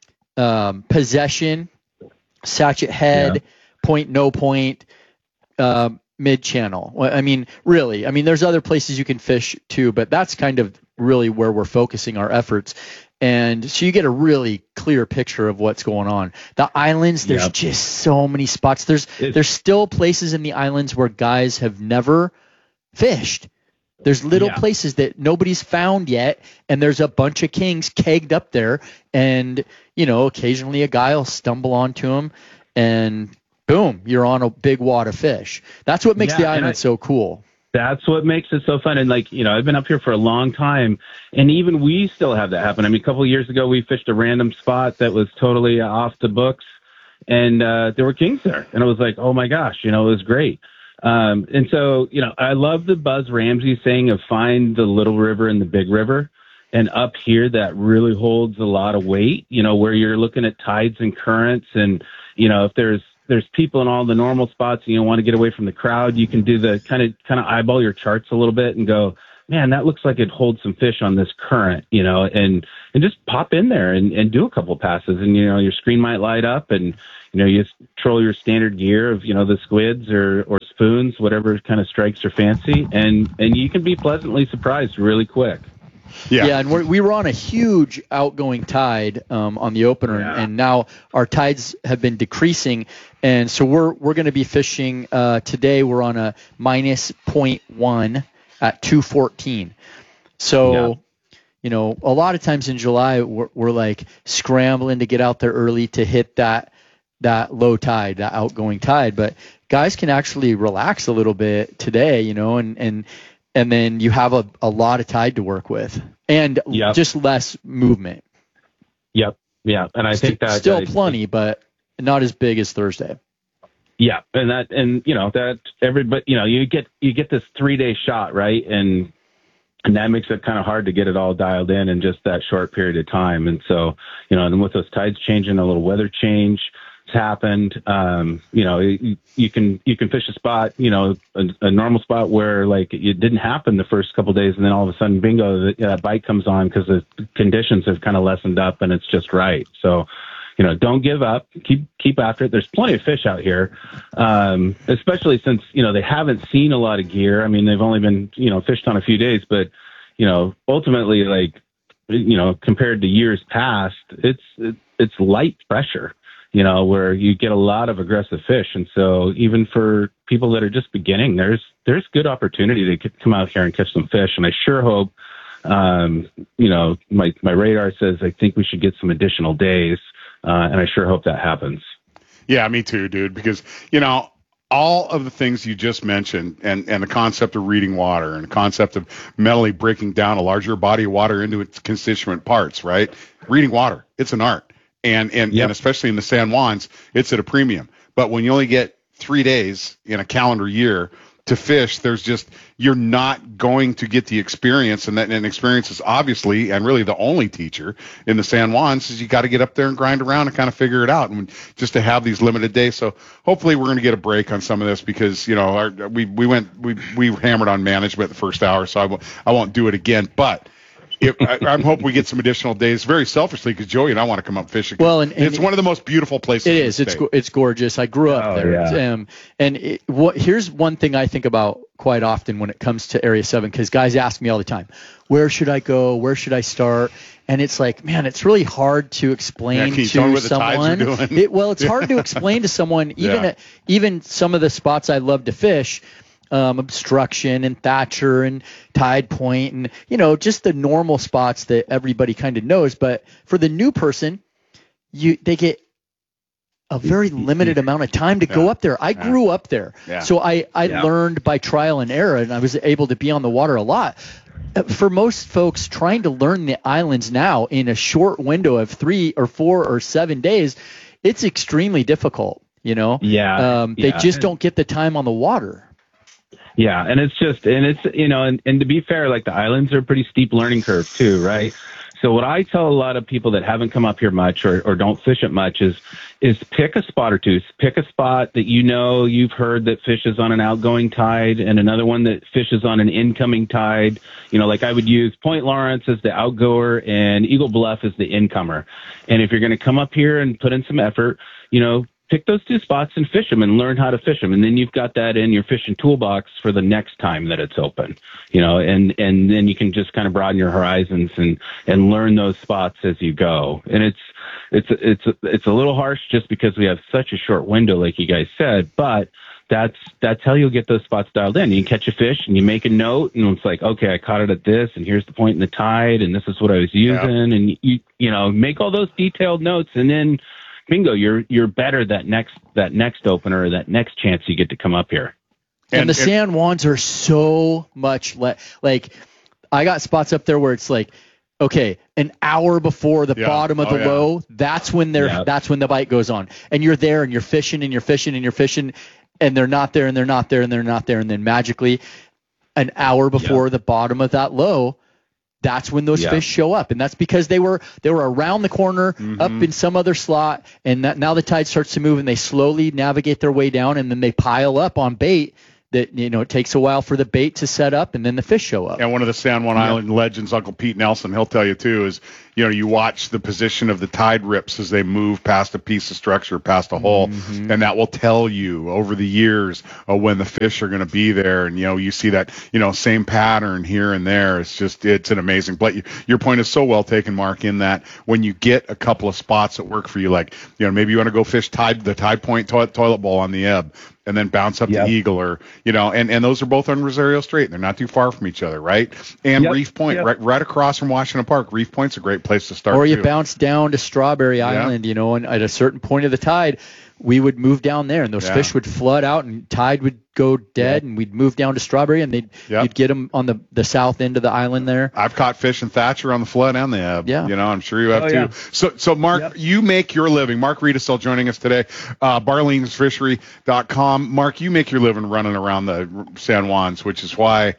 S1: um, possession, Satchet Head,
S9: Yeah.
S1: point, no point, uh, mid-channel. Well, I mean, really, I mean, there's other places you can fish too, but that's kind of really where we're focusing our efforts. And so you get a really clear picture of what's going on. The islands, there's
S9: Yep.
S1: just so many spots. There's
S9: It's-
S1: there's still places in the islands where guys have never fished. There's little
S9: Yeah.
S1: places that nobody's found yet, and there's a bunch of kings kegged up there, and, you know, occasionally a guy will stumble onto them, and boom, you're on a big wad of fish. That's what makes
S9: Yeah,
S1: the
S9: and
S1: island
S9: I-
S1: so cool.
S9: That's what makes it so fun. And like, you know, I've been up here for a long time, and even we still have that happen. I mean, a couple of years ago, we fished a random spot that was totally off the books, and uh, there were kings there. And it was like, oh my gosh, you know, it was great. Um, and so, you know, I love the Buzz Ramsey saying of find the little river and the big river. And up here, that really holds a lot of weight, you know, where you're looking at tides and currents. And, you know, if there's there's people in all the normal spots, and you want to get away from the crowd, you can do the kind of kind of eyeball your charts a little bit and go, man, that looks like it holds some fish on this current, you know, and and just pop in there and, and do a couple passes, and you know your screen might light up, and you know you just troll your standard gear of you know the squids or or spoons, whatever kind of strikes your fancy, and and you can be pleasantly surprised really quick.
S2: Yeah,
S1: yeah, and we're, we were on a huge outgoing tide um, on the opener,
S9: Yeah.
S1: and now our tides have been decreasing, and so we're we're going to be fishing uh, today. We're on a minus point one at two fourteen. So,
S9: Yeah.
S1: you know, a lot of times in July we're, we're like scrambling to get out there early to hit that that low tide, that outgoing tide. But guys can actually relax a little bit today, you know, and and. And then you have a, a lot of tide to work with, and
S9: Yep.
S1: just less movement.
S9: Yep. Yeah. And I
S1: St-
S9: think that
S1: still
S9: I-
S1: plenty, but not as big as Thursday.
S9: Yeah, and that, and you know that everybody, you know, you get you get this three day shot, right, and and that makes it kind of hard to get it all dialed in in just that short period of time. And so, you know, and with those tides changing, a little weather change has happened. Um, you know, you, you can you can fish a spot, you know, a, a normal spot where like it didn't happen the first couple of days, and then all of a sudden, bingo, that uh, bite comes on because the conditions have kind of lessened up, and it's just right. So, you know, don't give up. Keep keep after it. There's plenty of fish out here, um, especially since, you know, they haven't seen a lot of gear. I mean, they've only been, you know, fished on a few days, but, you know, ultimately, like, you know, compared to years past, it's it, it's light pressure, you know, where you get a lot of aggressive fish. And so even for people that are just beginning, there's there's good opportunity to come out here and catch some fish. And I sure hope, um, you know, my, my radar says I think we should get some additional days. Uh, and I sure hope that happens.
S2: Yeah, me too, dude, because, you know, all of the things you just mentioned and, and the concept of reading water and the concept of mentally breaking down a larger body of water into its constituent parts, right? Reading water, it's an art. And, and,
S9: Yep.
S2: and especially in the San Juans, it's at a premium. But when you only get three days in a calendar year to fish, there's just, you're not going to get the experience, and that and experience is obviously and really the only teacher in the San Juans is you got to get up there and grind around and kind of figure it out, and just to have these limited days. So hopefully we're going to get a break on some of this, because, you know, our, we we went we we hammered on management the first hour, so I won't I won't do it again, but. If, I, I hope we get some additional days, very selfishly, because Joey and I want to come up fishing.
S1: Well, and, and
S2: it's one of the most beautiful places.
S1: It
S2: in
S1: is.
S2: the
S1: It's
S2: state.
S1: go- it's gorgeous. I grew up
S9: Oh,
S1: there.
S9: yeah.
S1: Um, and it, what here's one thing I think about quite often when it comes to Area Seven, because guys ask me all the time, where should I go? Where should I start? And it's like, man, it's really hard to explain
S2: Yeah, can you tell me
S1: to
S2: what the tides are
S1: someone.
S2: doing?
S1: It, well, it's hard to explain to someone, even
S2: Yeah.
S1: at, even some of the spots I love to fish. Um, obstruction and Thatcher and Tide Point and, you know, just the normal spots that everybody kind of knows. But for the new person, you they get a very limited amount of time to
S2: Yeah.
S1: go up there. I grew up there.
S2: Yeah.
S1: So I, I
S9: Yeah.
S1: learned by trial and error, and I was able to be on the water a lot. Uh, For most folks, trying to learn the islands now in a short window of three or four or seven days, it's extremely difficult, you know?
S9: Yeah,
S1: Um, they
S9: yeah.
S1: just don't get the time on the water.
S9: Yeah, and it's just, and it's, you know, and, and to be fair, like the islands are a pretty steep learning curve too, right? So what I tell a lot of people that haven't come up here much or, or don't fish it much is, is pick a spot or two. Pick a spot that you know you've heard that fishes on an outgoing tide, and another one that fishes on an incoming tide. You know, like I would use Point Lawrence as the outgoer and Eagle Bluff as the incomer. And if you're going to come up here and put in some effort, you know, pick those two spots and fish them and learn how to fish them. And then you've got that in your fishing toolbox for the next time that it's open, you know, and, and then you can just kind of broaden your horizons and, and learn those spots as you go. And it's, it's, it's, it's a little harsh just because we have such a short window, like you guys said, but that's, that's how you'll get those spots dialed in. You catch a fish and you make a note, and it's like, okay, I caught it at this, and here's the point in the tide, and this is what I was using. And you, you know, make all those detailed notes, and then, bingo, you're you're better that next that next opener or that next chance you get to come up here.
S1: And,
S2: And-
S1: the San Juans are so much le- like I got spots up there where it's like, okay, an hour before the
S2: Yeah.
S1: bottom of
S2: Oh,
S1: the
S2: yeah.
S1: low, that's when they're
S9: Yeah.
S1: that's when the bite goes on. And you're there and you're fishing and you're fishing and you're fishing, and they're not there and they're not there and they're not there, and then magically an hour before the bottom of that low, that's when those
S11: Yeah.
S1: fish show up. And that's because they were they were around the corner,
S2: Mm-hmm.
S1: up in some other slot, and that, now the tide starts to move, and they slowly navigate their way down, and then they pile up on bait. That, you know, it takes a while for the bait to set up, and then the fish show up.
S2: And one of the San Juan
S1: Yeah.
S2: Island legends, Uncle Pete Nelson, he'll tell you too, is, you know, you watch the position of the tide rips as they move past a piece of structure, past a hole,
S1: Mm-hmm.
S2: and that will tell you over the years uh, when the fish are going to be there. And, you know, you see that, you know, same pattern here and there. It's just, it's an amazing play. You, your point is so well taken, Mark, in that when you get a couple of spots that work for you, like, you know, maybe you want to go fish tide, the Tide Point toilet, toilet bowl on the ebb, and then bounce up
S11: Yep.
S2: to Eagle, or, you know, and, and those are both on Rosario Strait. They're not too far from each other, right? And
S11: Yep.
S2: Reef Point,
S11: Yep.
S2: right right across from Washington Park. Reef Point's a great place to start,
S1: Or you
S2: too.
S1: bounce down to Strawberry
S2: Yeah.
S1: Island, you know, and at a certain point of the tide, we would move down there, and those
S2: Yeah.
S1: fish would flood out, and tide would go dead, and we'd move down to Strawberry, and they'd
S2: Yep.
S1: you'd get them on the, the south end of the island there.
S2: I've caught fish in Thatcher on the flood and the ebb.
S1: Yeah.
S2: You know, I'm sure you have
S1: Oh,
S2: too.
S1: yeah.
S2: So, so Mark, you make your living. Mark Riedesel joining us today. Uh, Barleans Fishery dot com. Mark, you make your living running around the San Juans, which is why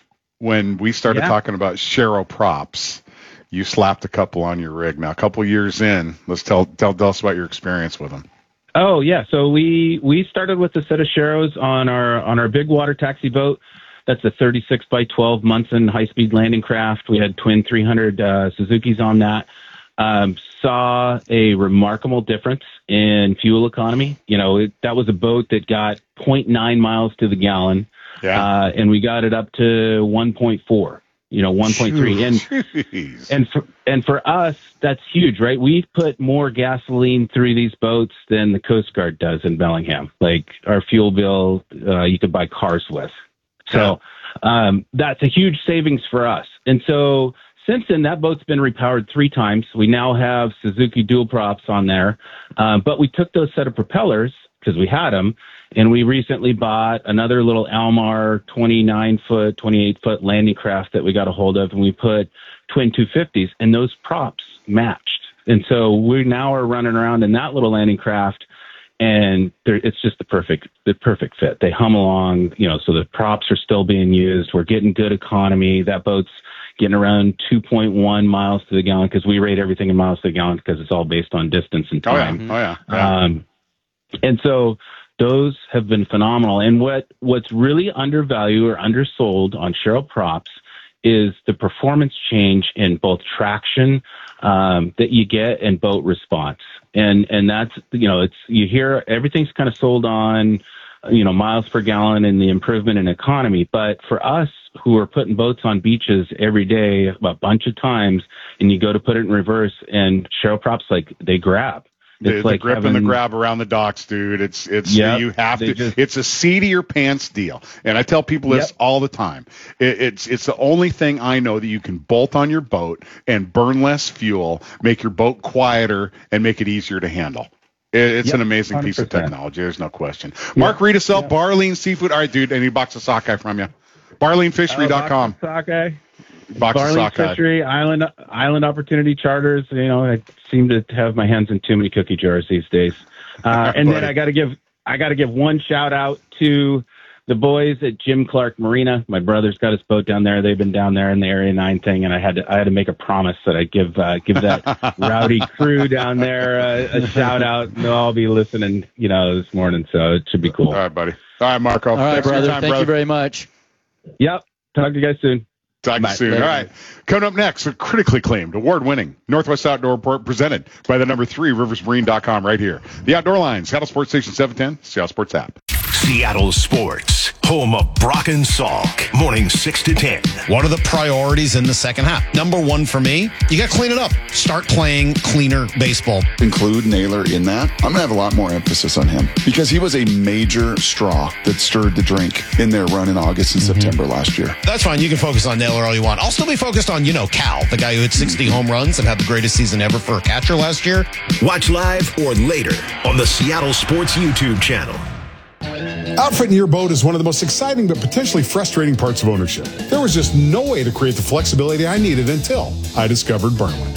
S2: when we started
S9: Yeah.
S2: talking about Shero props, you slapped a couple on your rig. Now, a couple years in, let's tell, tell, tell us about your experience with them.
S9: Oh yeah, so we we started with a set of Sheros on our on our big water taxi boat. That's a thirty-six by twelve Munson high-speed landing craft. We had twin three hundred uh, Suzukis on that. Um, saw a remarkable difference in fuel economy. You know, it, that was a boat that got zero point nine miles to the gallon,
S2: Yeah.
S9: uh, and we got it up to one point four. You know, one point three, and
S2: Jeez.
S9: and for and for us, that's huge, right? We put more gasoline through these boats than the Coast Guard does in Bellingham. Like our fuel bill, uh, you could buy cars with. So um, that's a huge savings for us. And so since then, that boat's been repowered three times. We now have Suzuki dual props on there, uh, but we took those set of propellers because we had them. And we recently bought another little Almar twenty-nine foot, twenty-eight foot landing craft that we got a hold of, and we put twin two fifties, and those props matched. And so we now are running around in that little landing craft, and it's just the perfect, the perfect fit. They hum along, you know, so the props are still being used. We're getting good economy. That boat's getting around two point one miles to the gallon because we rate everything in miles to the gallon because it's all based on distance and
S2: Oh, yeah.
S9: time.
S2: Oh, yeah. yeah.
S9: Um, and so those have been phenomenal. And what, what's really undervalued or undersold on Shero props is the performance change in both traction um, that you get and boat response. And and that's, you know, it's you hear everything's kind of sold on, you know, miles per gallon and the improvement in economy. But for us who are putting boats on beaches every day a bunch of times, and you go to put it in reverse, and Shero props, like, they grab.
S2: The,
S9: It's
S2: the
S9: like
S2: grip and
S9: having-
S2: the grab around the docks, dude. It's it's
S9: Yep,
S2: you have
S9: they
S2: to.
S9: just-
S2: it's a seat of your pants deal, and I tell people this
S9: Yep.
S2: all the time. It, it's it's the only thing I know that you can bolt on your boat and burn less fuel, make your boat quieter, and make it easier to handle. It, it's
S9: Yep,
S2: an amazing piece of
S9: one hundred percent.
S2: technology. There's no question. Mark Riedesel, Barlean Seafood. All right, dude. Any box of sockeye from you? Barlean Fishery dot com.
S9: Oh, sockeye.
S2: Box of
S9: Barley
S2: sockeye.
S9: Fishery, Island Island Opportunity Charters. You know, I seem to have my hands in too many cookie jars these days. Uh, and then I got to give I got to give one shout out to the boys at Jim Clark Marina. My brother's got his boat down there. They've been down there in the Area Nine thing, and I had to I had to make a promise that I'd give uh, give that rowdy crew down there uh, a shout out. And they'll all be listening, you know, this morning, so it should be cool.
S2: All right, buddy. All right, Marco.
S1: All right,
S2: Thanks for your
S1: brother.
S2: time,
S1: Thank
S2: brother.
S1: you very much.
S9: Yep. Talk to you guys soon.
S2: Talk to
S9: Bye.
S2: you soon.
S9: Later.
S2: All right. Coming up next, a critically acclaimed, award-winning Northwest Outdoor Report presented by the number three, rivers marine dot com right here. The Outdoor Line, Seattle Sports Station seven ten, Seattle Sports app.
S4: Seattle Sports, home of Brock and Salk, morning six to ten.
S12: What are the priorities in the second half? Number one for me, you got to clean it up. Start playing cleaner baseball.
S14: Include Naylor in that. I'm going to have a lot more emphasis on him because he was a major straw that stirred the drink in their run in August and
S12: Mm-hmm.
S14: September last year.
S12: That's fine. You can focus on Naylor all you want. I'll still be focused on, you know, Cal, the guy who hit sixty home runs and had the greatest season ever for a catcher last year.
S4: Watch live or later on the Seattle Sports YouTube channel.
S10: Outfitting your boat is one of the most exciting but potentially frustrating parts of ownership. There was just no way to create the flexibility I needed until I discovered Burnley.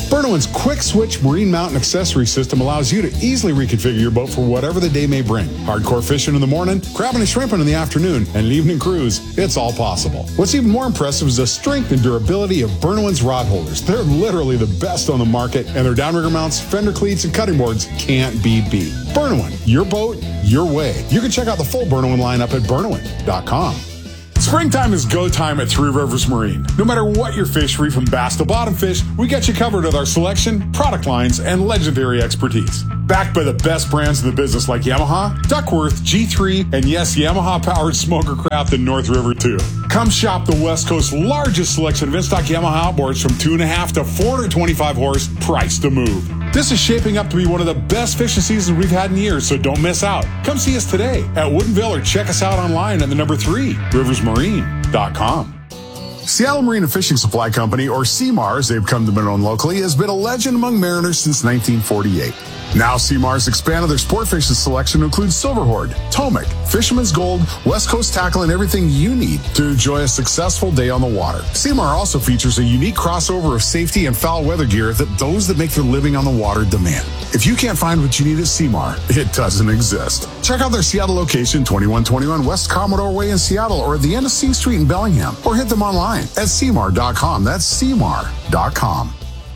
S10: Burnowin's quick switch marine mount and accessory system allows you to easily reconfigure your boat for whatever the day may bring. Hardcore fishing in the morning, crabbing and shrimping in the afternoon, and an evening cruise, it's all possible. What's even more impressive is the strength and durability of Burnowin's rod holders. They're literally the best on the market, and their downrigger mounts, fender cleats, and cutting boards can't be beat. Burnowin, your boat, your way. You can check out the full Burnowin lineup at Burnowin dot com. Springtime is go time at Three Rivers Marine. No matter what your fishery, from bass to bottom fish, we got you covered with our selection, product lines, and legendary expertise. Backed by the best brands in the business like Yamaha, Duckworth, G three, and yes, Yamaha-powered smoker craft in North River too. Come shop the West Coast's largest selection of in-stock Yamaha outboards from two and a half to four hundred twenty-five horse, priced to move. This is shaping up to be one of the best fishing seasons we've had in years, so don't miss out. Come see us today at Woodinville or check us out online at the number three, rivers marine dot com. Seattle Marine and Fishing Supply Company, or C M A R as they've come to be known locally, has been a legend among mariners since nineteen forty-eight. Now C M A R has expanded their sport fishing selection to include Silverhorde, Tomic, Fisherman's Gold, West Coast tackle, and everything you need to enjoy a successful day on the water. C M A R also features a unique crossover of safety and foul weather gear that those that make their living on the water demand. If you can't find what you need at C M A R, it doesn't exist. Check out their Seattle location, twenty-one twenty-one West Commodore Way in Seattle, or at the end of C Street in Bellingham, or hit them online at C M A R dot com. That's C M A R dot com.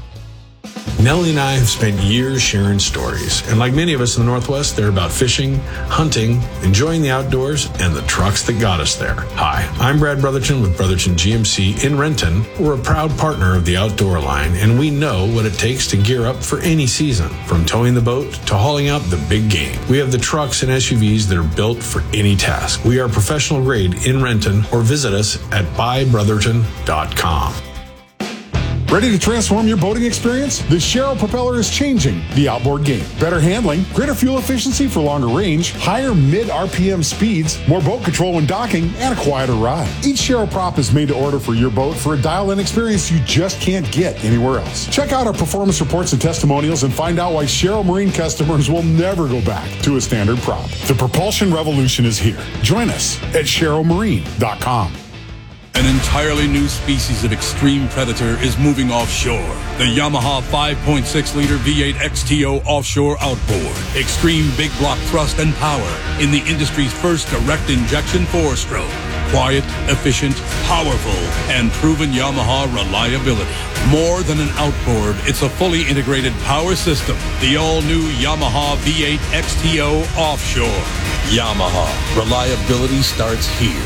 S11: Nellie and I have spent years sharing stories, and like many of us in the Northwest, they're about fishing, hunting, enjoying the outdoors, and the trucks that got us there. Hi, I'm Brad Brotherton with Brotherton G M C in Renton. We're a proud partner of the Outdoor Line, and we know what it takes to gear up for any season, from towing the boat to hauling out the big game. We have the trucks and S U Vs that are built for any task. We are professional grade in Renton, or visit us at buy brotherton dot com.
S10: Ready to transform your boating experience? The Sharrow propeller is changing the outboard game. Better handling, greater fuel efficiency for longer range, higher mid-R P M speeds, more boat control when docking, and a quieter ride. Each Sharrow prop is made to order for your boat for a dial-in experience you just can't get anywhere else. Check out our performance reports and testimonials and find out why Sharrow Marine customers will never go back to a standard prop. The propulsion revolution is here. Join us at Sharrow Marine dot com.
S15: An entirely new species of extreme predator is moving offshore. The Yamaha five point six liter V eight X T O offshore outboard. Extreme big block thrust and power in the industry's first direct injection four-stroke. Quiet, efficient, powerful, and proven Yamaha reliability. More than an outboard, it's a fully integrated power system. The all-new Yamaha V eight X T O offshore. Yamaha. Reliability starts here.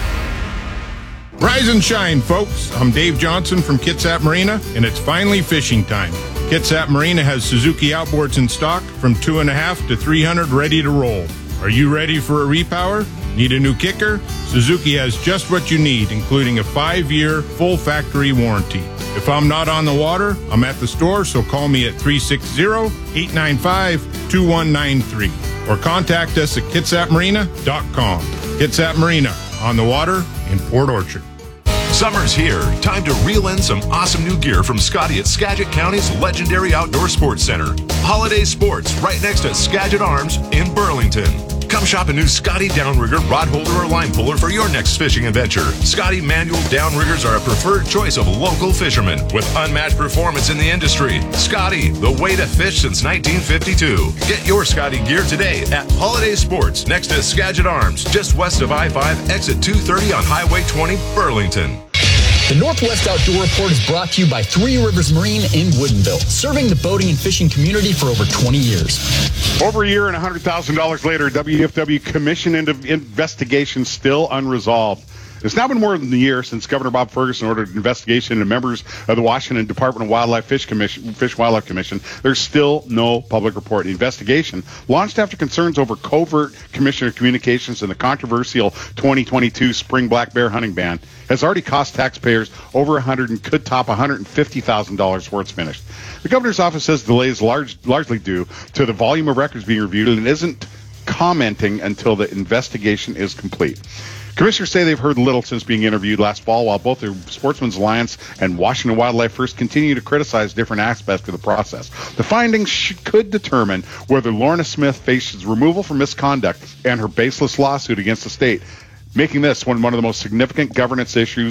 S16: Rise and shine, folks. I'm Dave Johnson from Kitsap Marina, and it's finally fishing time. Kitsap Marina has Suzuki outboards in stock from two and a half to three hundred ready to roll. Are you ready for a repower? Need a new kicker? Suzuki has just what you need, including a five-year full factory warranty. If I'm not on the water, I'm at the store, so call me at three six zero, eight nine five, two one nine three or contact us at kitsap marina dot com. Kitsap Marina, on the water in Port Orchard.
S24: Summer's here. Time to reel in some awesome new gear from Scotty at Skagit County's legendary outdoor sports center. Holiday Sports, right next to Skagit Arms in Burlington. Come shop a new Scotty downrigger, rod holder, or line puller for your next fishing adventure. Scotty manual downriggers are a preferred choice of local fishermen with unmatched performance in the industry. Scotty, the way to fish since nineteen fifty-two. Get your Scotty gear today at Holiday Sports next to Skagit Arms, just west of I five, exit two thirty on Highway twenty, Burlington.
S25: The Northwest Outdoor Report is brought to you by Three Rivers Marine in Woodinville, serving the boating and fishing community for over twenty years.
S2: Over a year and one hundred thousand dollars later, W F W commission into investigation still unresolved. It's now been more than a year since Governor Bob Ferguson ordered an investigation into members of the Washington Department of Wildlife Fish Commission, Fish and Wildlife Commission. There's still no public report. The investigation, launched after concerns over covert commissioner communications and the controversial twenty twenty-two spring black bear hunting ban, has already cost taxpayers over one hundred and could top one hundred fifty thousand dollars before it's finished. The governor's office says the delay is large, largely due to the volume of records being reviewed and isn't commenting until the investigation is complete. Commissioners say they've heard little since being interviewed last fall, while both the Sportsmen's Alliance and Washington Wildlife First continue to criticize different aspects of the process. The findings sh- could determine whether Lorna Smith faces removal for misconduct and her baseless lawsuit against the state, making this one, one of the most significant governance issues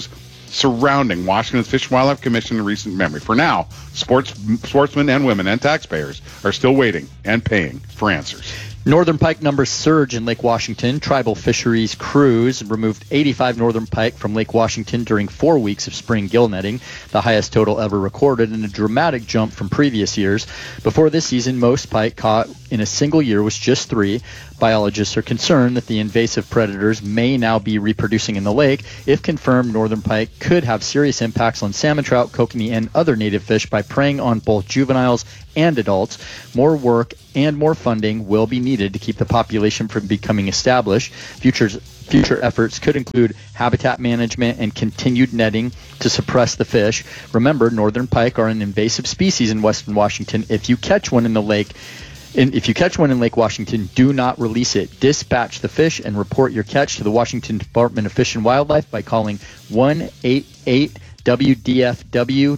S2: surrounding Washington's Fish and Wildlife Commission in recent memory. For now, sports sportsmen and women and taxpayers are still waiting and paying for answers.
S1: Northern pike numbers surge in Lake Washington. Tribal fisheries crews removed eighty-five northern pike from Lake Washington during four weeks of spring gill netting, the highest total ever recorded, and a dramatic jump from previous years. Before this season, most pike caught in a single year was just three. Biologists are concerned that the invasive predators may now be reproducing in the lake. If confirmed, northern pike could have serious impacts on salmon, trout, kokanee, and other native fish by preying on both juveniles and adults. More work and more funding will be needed to keep the population from becoming established. Futures, future efforts could include habitat management and continued netting to suppress the fish. Remember, northern pike are an invasive species in western Washington. If you catch one in the lake, in, if you catch one in Lake Washington, do not release it. Dispatch the fish and report your catch to the Washington Department of Fish and Wildlife by calling one eight eight W D F W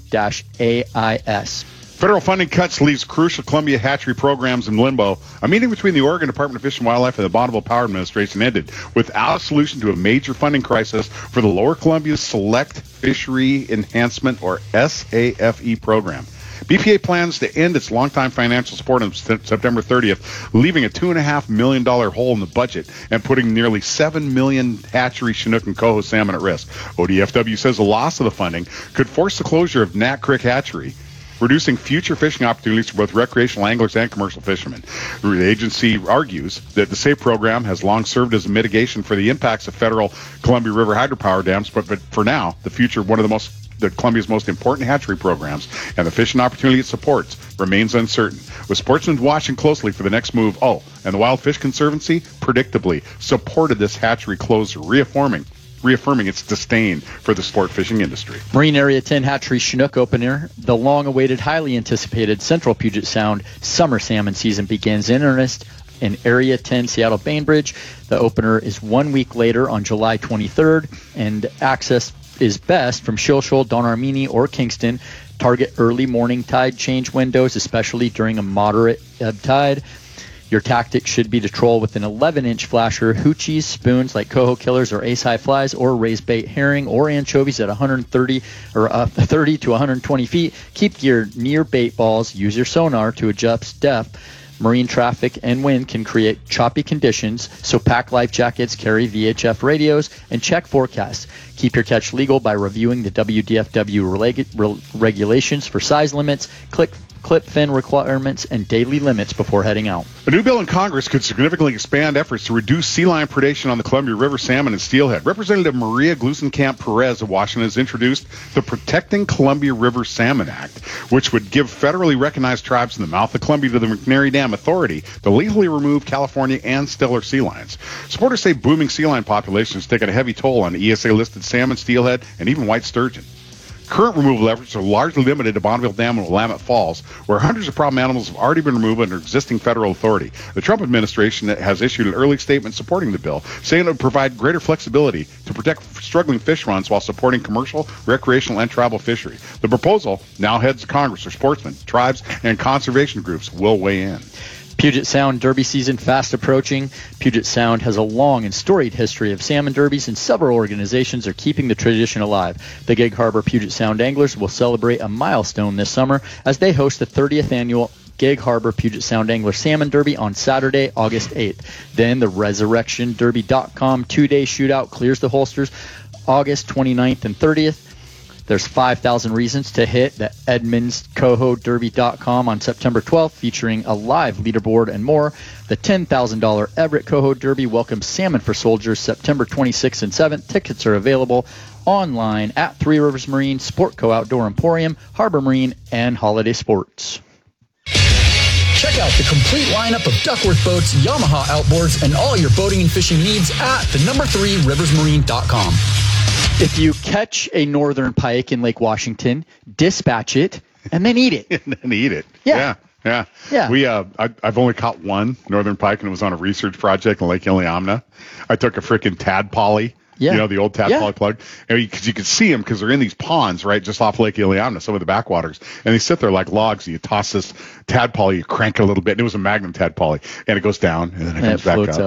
S1: A I S.
S2: Federal funding cuts leaves crucial Columbia hatchery programs in limbo. A meeting between the Oregon Department of Fish and Wildlife and the Bonneville Power Administration ended without a solution to a major funding crisis for the Lower Columbia Select Fishery Enhancement, or S A F E, program. B P A plans to end its longtime financial support on September thirtieth, leaving a two point five million dollars hole in the budget and putting nearly seven million hatchery Chinook and coho salmon at risk. O D F W says the loss of the funding could force the closure of Nat Creek Hatchery, reducing future fishing opportunities for both recreational anglers and commercial fishermen. The agency argues that the SAFE program has long served as a mitigation for the impacts of federal Columbia River hydropower dams, but, but for now, the future of one of the most the Columbia's most important hatchery programs and the fishing opportunity it supports remains uncertain, with sportsmen watching closely for the next move. Oh, and the Wild Fish Conservancy predictably supported this hatchery closure, reaffirming reaffirming its disdain for the sport fishing industry.
S1: Marine Area ten Hatchery Chinook opener. The long-awaited, highly anticipated Central Puget Sound summer salmon season begins in earnest in Area ten Seattle Bainbridge. The opener is one week later on July twenty-third, and access is best from Shilshole, Don Armini, or Kingston. Target early morning tide change windows, especially during a moderate ebb tide. Your tactic should be to troll with an eleven-inch flasher, hoochies, spoons like coho killers or ace high flies, or raised bait herring or anchovies at one hundred thirty or uh, thirty to one hundred twenty feet. Keep gear near bait balls. Use your sonar to adjust depth. Marine traffic and wind can create choppy conditions, so pack life jackets, carry V H F radios, and check forecasts. Keep your catch legal by reviewing the W D F W reg- re- regulations for size limits, click clip fin requirements, and daily limits before heading out.
S2: A new bill in Congress could significantly expand efforts to reduce sea lion predation on the Columbia River salmon and steelhead. Representative Maria Glusenkamp-Perez of Washington has introduced the Protecting Columbia River Salmon Act, which would give federally recognized tribes in the mouth of Columbia to the McNary Dam Authority to legally remove California and Steller sea lions. Supporters say booming sea lion populations taking a heavy toll on E S A-listed salmon, steelhead, and even white sturgeon. Current removal efforts are largely limited to Bonneville Dam and Willamette Falls, where hundreds of problem animals have already been removed under existing federal authority. The Trump administration has issued an early statement supporting the bill, saying it would provide greater flexibility to protect struggling fish runs while supporting commercial, recreational, and tribal fishery. The proposal now heads to Congress, where sportsmen, tribes, and conservation groups will weigh in.
S1: Puget Sound Derby season fast approaching. Puget Sound has a long and storied history of salmon derbies, and several organizations are keeping the tradition alive. The Gig Harbor Puget Sound Anglers will celebrate a milestone this summer as they host the thirtieth annual Gig Harbor Puget Sound Angler Salmon Derby on Saturday, August eighth. Then the Resurrection Derby dot com two-day shootout clears the holsters August twenty-ninth and thirtieth. There's five thousand reasons to hit the Edmonds Coho Derby dot com on September twelfth, featuring a live leaderboard and more. The ten thousand dollars Everett Coho Derby welcomes Salmon for Soldiers September twenty-sixth and seventh. Tickets are available online at Three Rivers Marine, Sportco Outdoor Emporium, Harbor Marine, and Holiday Sports.
S25: Check out the complete lineup of Duckworth boats, Yamaha outboards, and all your boating and fishing needs at the number three rivers marine dot com.
S1: If you catch a northern pike in Lake Washington, dispatch it and then eat it.
S2: and then eat it.
S1: Yeah.
S2: Yeah. Yeah.
S1: Yeah.
S2: We, uh, I, I've only caught one northern pike, and it was on a research project in Lake Iliamna. I took a freaking tadpolly.
S1: Yeah.
S2: You know, the old tadpole
S1: Yeah.
S2: plug. And you, cause you can see them because they're in these ponds, right, just off Lake Iliamna, some of the backwaters. And they sit there like logs. And you toss this tadpole, you crank it a little bit. And it was a Magnum tadpole. And it goes down, and then it
S1: And
S2: comes
S1: it
S2: back
S1: floats
S2: up.
S1: up.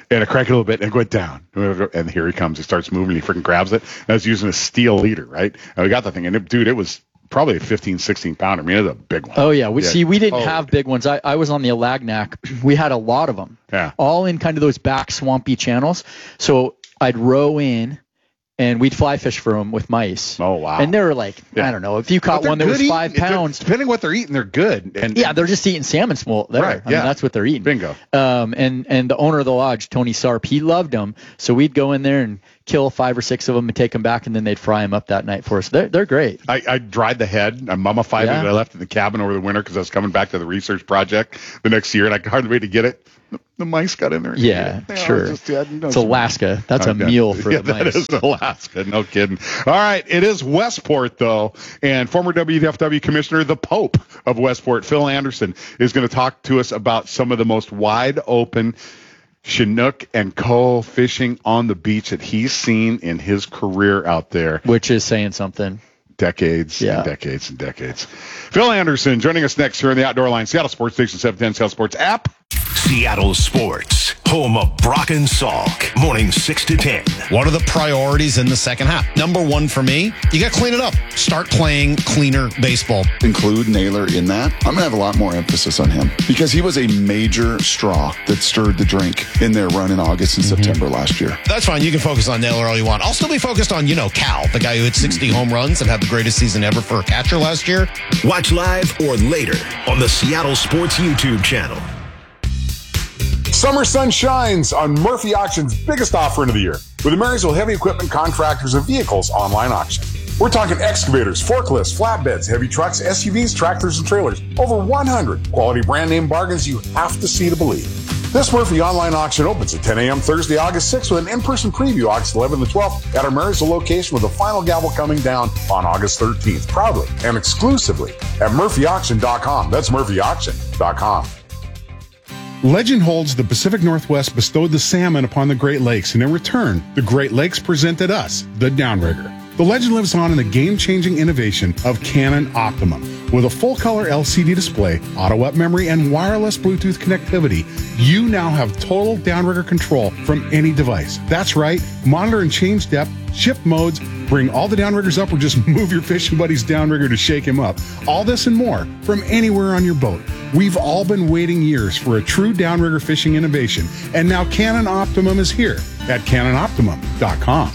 S2: And I crank it a little bit and it went down. And here he comes. He starts moving. He freaking grabs it. And I was using a steel leader, right? And we got the thing. And it, dude, it was probably a fifteen, sixteen pounder. I mean, it was a big one.
S1: Oh, yeah. We
S2: yeah.
S1: see, we didn't
S2: oh.
S1: have big ones. I, I was on the Alagnac. We had a lot of them.
S2: Yeah.
S1: All in kind of those back swampy channels. So I'd row in. And we'd fly fish for them with mice.
S2: Oh, wow.
S1: And they were like, yeah. I don't know, if you caught one that was five
S2: eating,
S1: pounds.
S2: Depending what they're eating, they're good. And
S1: yeah, they're just eating salmon smolt there.
S2: Right,
S1: I
S2: yeah.
S1: mean, that's what they're eating.
S2: Bingo.
S1: Um, and, and the owner of the lodge, Tony Sarp, he loved them. So we'd go in there and kill five or six of them and take them back, and then they'd fry them up that night for us. They're, they're great.
S2: I, I dried the head. I mummified
S1: yeah.
S2: it. I left it in the cabin over the winter because I was coming back to the research project the next year, and I could hardly wait to get it. The mice got in there.
S1: Yeah,
S2: it.
S1: sure.
S2: Just, yeah, no,
S1: it's Alaska. That's a
S2: okay.
S1: meal for
S2: yeah,
S1: the mice.
S2: That is Alaska. No kidding. All right. It is Westport, though. And former W D F W commissioner, the Pope of Westport, Phil Anderson, is going to talk to us about some of the most wide open Chinook and coho fishing on the beach that he's seen in his career out there.
S1: Which is saying something.
S2: Decades
S1: yeah.
S2: and decades and decades. Phil Anderson joining us next here on the Outdoor Line, Seattle Sports Station seven ten, Seattle Sports app.
S4: Seattle Sports, home of Brock and Salk, morning six to ten.
S12: What are the priorities in the second half? Number one for me, you got to clean it up. Start playing cleaner baseball.
S14: Include Naylor in that. I'm going to have a lot more emphasis on him because he was a major straw that stirred the drink in their run in August and mm-hmm. September last year.
S12: That's fine. You can focus on Naylor all you want. I'll still be focused on, you know, Cal, the guy who hit sixty home runs and had the greatest season ever for a catcher last year.
S4: Watch live or later on the Seattle Sports YouTube channel.
S10: Summer sun shines on Murphy Auction's biggest offering of the year with the Marysville Heavy Equipment Contractors of Vehicles online auction. We're talking excavators, forklifts, flatbeds, heavy trucks, S U Vs, tractors, and trailers. Over one hundred quality brand name bargains you have to see to believe. This Murphy online auction opens at ten a.m. Thursday, August sixth with an in-person preview August eleventh and twelfth at our Marysville location with the final gavel coming down on August thirteenth. Proudly and exclusively at Murphy Auction dot com. That's Murphy Auction dot com. Legend holds the Pacific Northwest bestowed the salmon upon the Great Lakes, and in return, the Great Lakes presented us the Downrigger. The legend lives on in the game-changing innovation of Canon Optimum. With a full-color L C D display, auto-up memory, and wireless Bluetooth connectivity, you now have total downrigger control from any device. That's right, monitor and change depth, shift modes, bring all the downriggers up, or just move your fishing buddy's downrigger to shake him up. All this and more from anywhere on your boat. We've all been waiting years for a true downrigger fishing innovation, and now Canon Optimum is here at Canon Optimum dot com.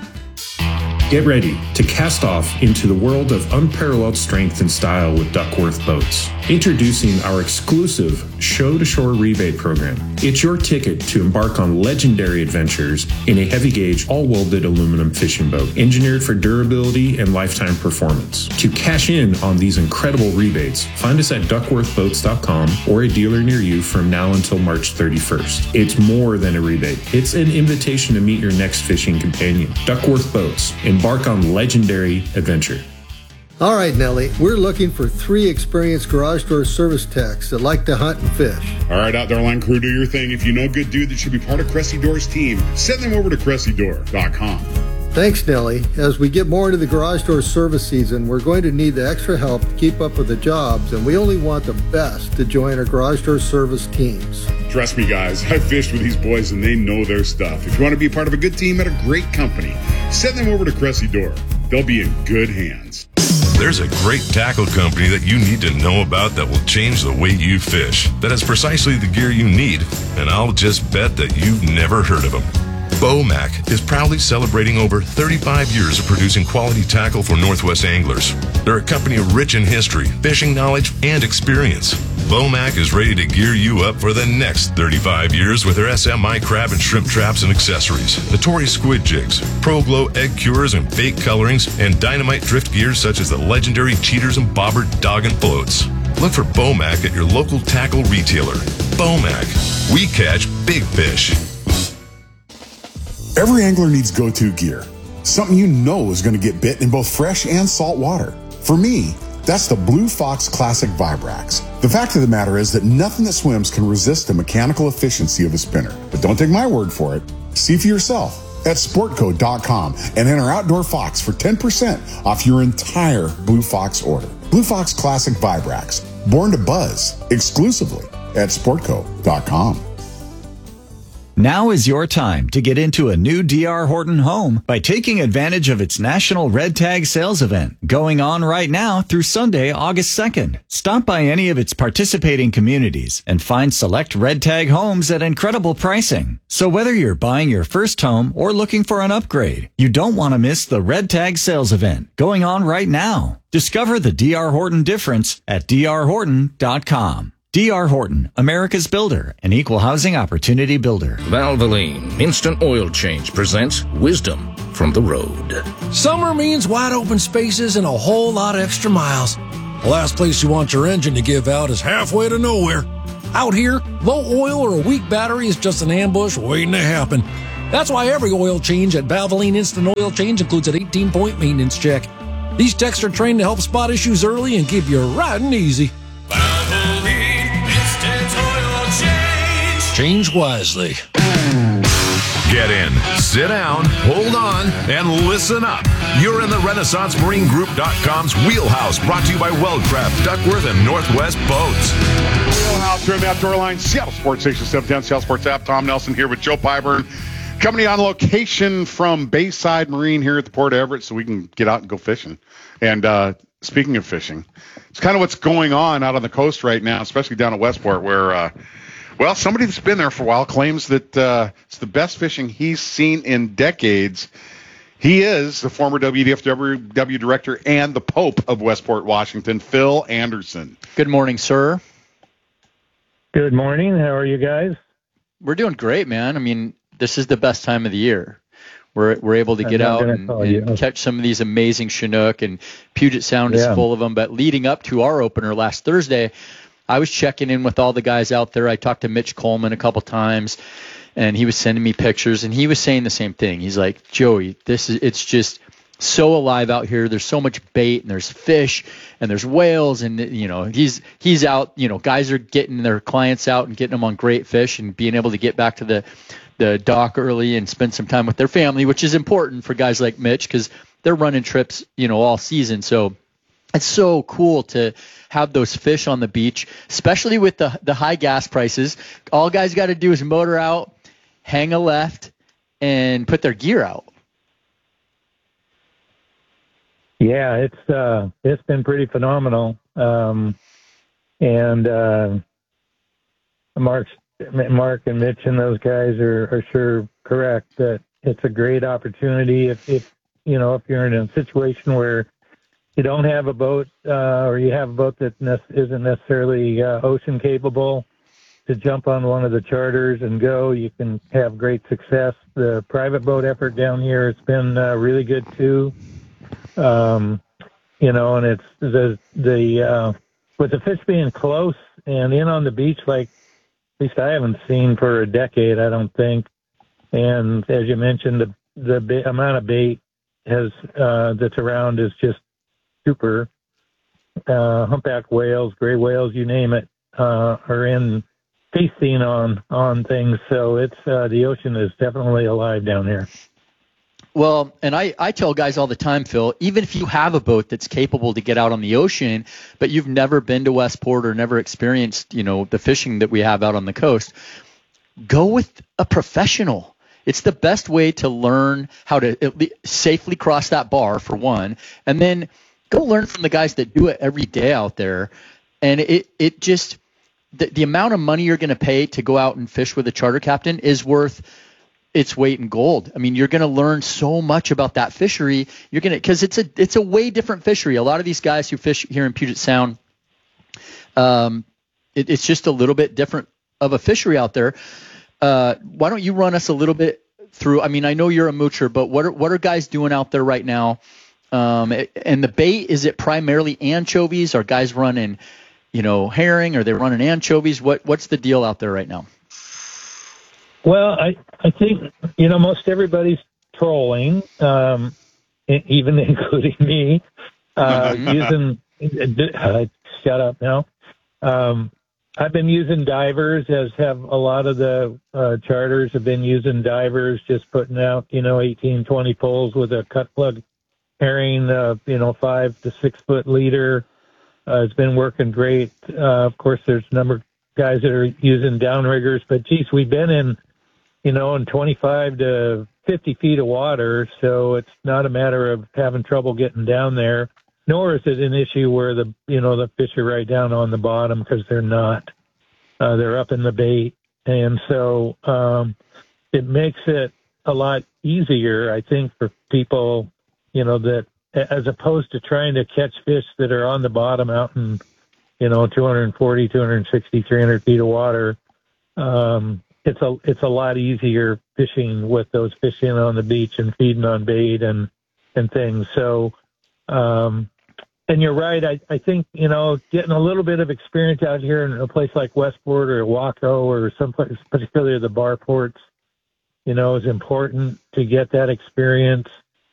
S5: Get ready to cast off into the world of unparalleled strength and style with Duckworth Boats. Introducing our exclusive Show-to-Shore rebate program. It's your ticket to embark on legendary adventures in a heavy gauge, all-welded aluminum fishing boat, engineered for durability and lifetime performance. To cash in on these incredible rebates, find us at Duckworth Boats dot com or a dealer near you from now until March thirty-first. It's more than a rebate. It's an invitation to meet your next fishing companion. Duckworth Boats. Embark on legendary adventure.
S18: All right, Nellie, we're looking for three experienced garage door service techs that like to hunt and fish.
S10: All right, Outdoor Line crew, do your thing. If you know a good dude that should be part of Cressy Door's team, send them over to Cressy Door dot com.
S18: Thanks, Nellie. As we get more into the garage door service season, we're going to need the extra help to keep up with the jobs, and we only want the best to join our garage door service teams.
S10: Trust me, guys, I've fished with these boys, and they know their stuff. If you want to be part of a good team at a great company, send them over to Cressy Door. They'll be in good hands.
S24: There's a great tackle company that you need to know about that will change the way you fish. That has precisely the gear you need, and I'll just bet that you've never heard of them. Bomac is proudly celebrating over thirty-five years of producing quality tackle for Northwest anglers. They're a company rich in history, fishing knowledge, and experience. Bomac is ready to gear you up for the next thirty-five years with their S M I crab and shrimp traps and accessories, Notori squid jigs, Pro Glow egg cures and fake colorings, and dynamite drift gears such as the legendary cheaters and bobber dog and floats. Look for Bomac at your local tackle retailer. Bomac. We catch big fish.
S10: Every angler needs go-to gear. Something you know is going to get bit in both fresh and salt water. For me, that's the Blue Fox Classic Vibrax. The fact of the matter is that nothing that swims can resist the mechanical efficiency of a spinner. But don't take my word for it. See for yourself at Sportco dot com and enter Outdoor Fox for ten percent off your entire Blue Fox order. Blue Fox Classic Vibrax, born to buzz, exclusively at Sportco dot com.
S6: Now is your time to get into a new D R Horton home by taking advantage of its National Red Tag Sales Event going on right now through Sunday, August second. Stop by any of its participating communities and find select Red Tag homes at incredible pricing. So whether you're buying your first home or looking for an upgrade, you don't want to miss the Red Tag Sales Event going on right now. Discover the D R Horton difference at d r horton dot com. D R Horton, America's builder and equal housing opportunity builder.
S7: Valvoline Instant Oil Change presents Wisdom from the Road.
S8: Summer means wide open spaces and a whole lot of extra miles. The last place you want your engine to give out is halfway to nowhere. Out here, low oil or a weak battery is just an ambush waiting to happen. That's why every oil change at Valvoline Instant Oil Change includes an eighteen-point maintenance check. These techs are trained to help spot issues early and keep you riding easy. Change wisely.
S24: Get in, sit down, hold on, and listen up. You're in the Renaissance Marine Group dot com's Wheelhouse, brought to you by Weldcraft, Duckworth, and Northwest Boats.
S2: Wheelhouse, Trim Outdoor Line, Seattle Sports Station seven ten, Seattle Sports App. Tom Nelson here with Joe Pyburn. Coming on location from Bayside Marine here at the Port Everett so we can get out and go fishing. And uh, speaking of fishing, it's kind of what's going on out on the coast right now, especially down at Westport, where uh, well, somebody that's been there for a while claims that uh, it's the best fishing he's seen in decades. He is the former W D F W director and the Pope of Westport, Washington, Phil Anderson.
S1: Good morning, sir.
S17: Good morning. How are you guys?
S1: We're doing great, man. I mean, this is the best time of the year. We're we're able to get out and, and catch some of these amazing Chinook, and Puget Sound is
S17: Yeah.
S1: full of them. But leading up to our opener last Thursday, I was checking in with all the guys out there. I talked to Mitch Coleman a couple times, and he was sending me pictures, and he was saying the same thing. He's like, Joey, this is it's just so alive out here. There's so much bait, and there's fish, and there's whales, and you know he's he's out. You know, guys are getting their clients out and getting them on great fish, and being able to get back to the the dock early and spend some time with their family, which is important for guys like Mitch because they're running trips, you know, all season. So it's so cool to have those fish on the beach, especially with the the high gas prices. All guys got to do is motor out, hang a left, and put their gear out.
S17: Yeah, it's uh, it's been pretty phenomenal. Um, and uh, Mark's, Mark and Mitch and those guys are, are sure correct that it's a great opportunity if, if you know if you're in a situation where you don't have a boat uh, or you have a boat that ne- isn't necessarily uh, ocean capable to jump on one of the charters and go. You can have great success. The private boat effort down here has been uh, really good too. Um, you know, and it's the the uh, with the fish being close and in on the beach, like at least I haven't seen for a decade, I don't think. And as you mentioned, the the ba- amount of bait has uh, that's around is just super. Uh, humpback whales, gray whales, you name it, uh, are in feasting on on things. So it's uh, the ocean is definitely alive down here.
S1: Well, and I, I tell guys all the time, Phil, even if you have a boat that's capable to get out on the ocean, but you've never been to Westport or never experienced, you know, the fishing that we have out on the coast, go with a professional. It's the best way to learn how to at least safely cross that bar, for one, and then go learn from the guys that do it every day out there. And it, it just, the, the amount of money you're going to pay to go out and fish with a charter captain is worth its weight in gold. I mean, you're going to learn so much about that fishery. You're going to, because it's a it's a way different fishery. A lot of these guys who fish here in Puget Sound, um, it, it's just a little bit different of a fishery out there. Uh, why don't you run us a little bit through? I mean, I know you're a moocher, but what are what are guys doing out there right now? Um, and the bait, is it primarily anchovies? Are guys running, you know, herring? Are they running anchovies? What what's the deal out there right now?
S17: Well, I, I think, you know, most everybody's trolling, um, even including me, uh, using, uh, shut up now. Um, I've been using divers, as have a lot of the uh, charters have been using divers, just putting out, you know, eighteen, twenty poles with a cut plug herring, uh, you know, five to six foot leader. Uh, it's been working great. Uh, of course, there's a number of guys that are using downriggers, but geez, we've been in you know, in twenty-five to fifty feet of water, so it's not a matter of having trouble getting down there, nor is it an issue where the, you know, the fish are right down on the bottom, because they're not. Uh, they're up in the bait. And so um, it makes it a lot easier, I think, for people, you know, that as opposed to trying to catch fish that are on the bottom out in, you know, two forty, two sixty, three hundred feet of water. Um, it's a it's a lot easier fishing with those fish in on the beach and feeding on bait and and things. So, um, and you're right. I, I think, you know, getting a little bit of experience out here in a place like Westport or Waco or someplace, particularly the bar ports, you know, is important to get that experience.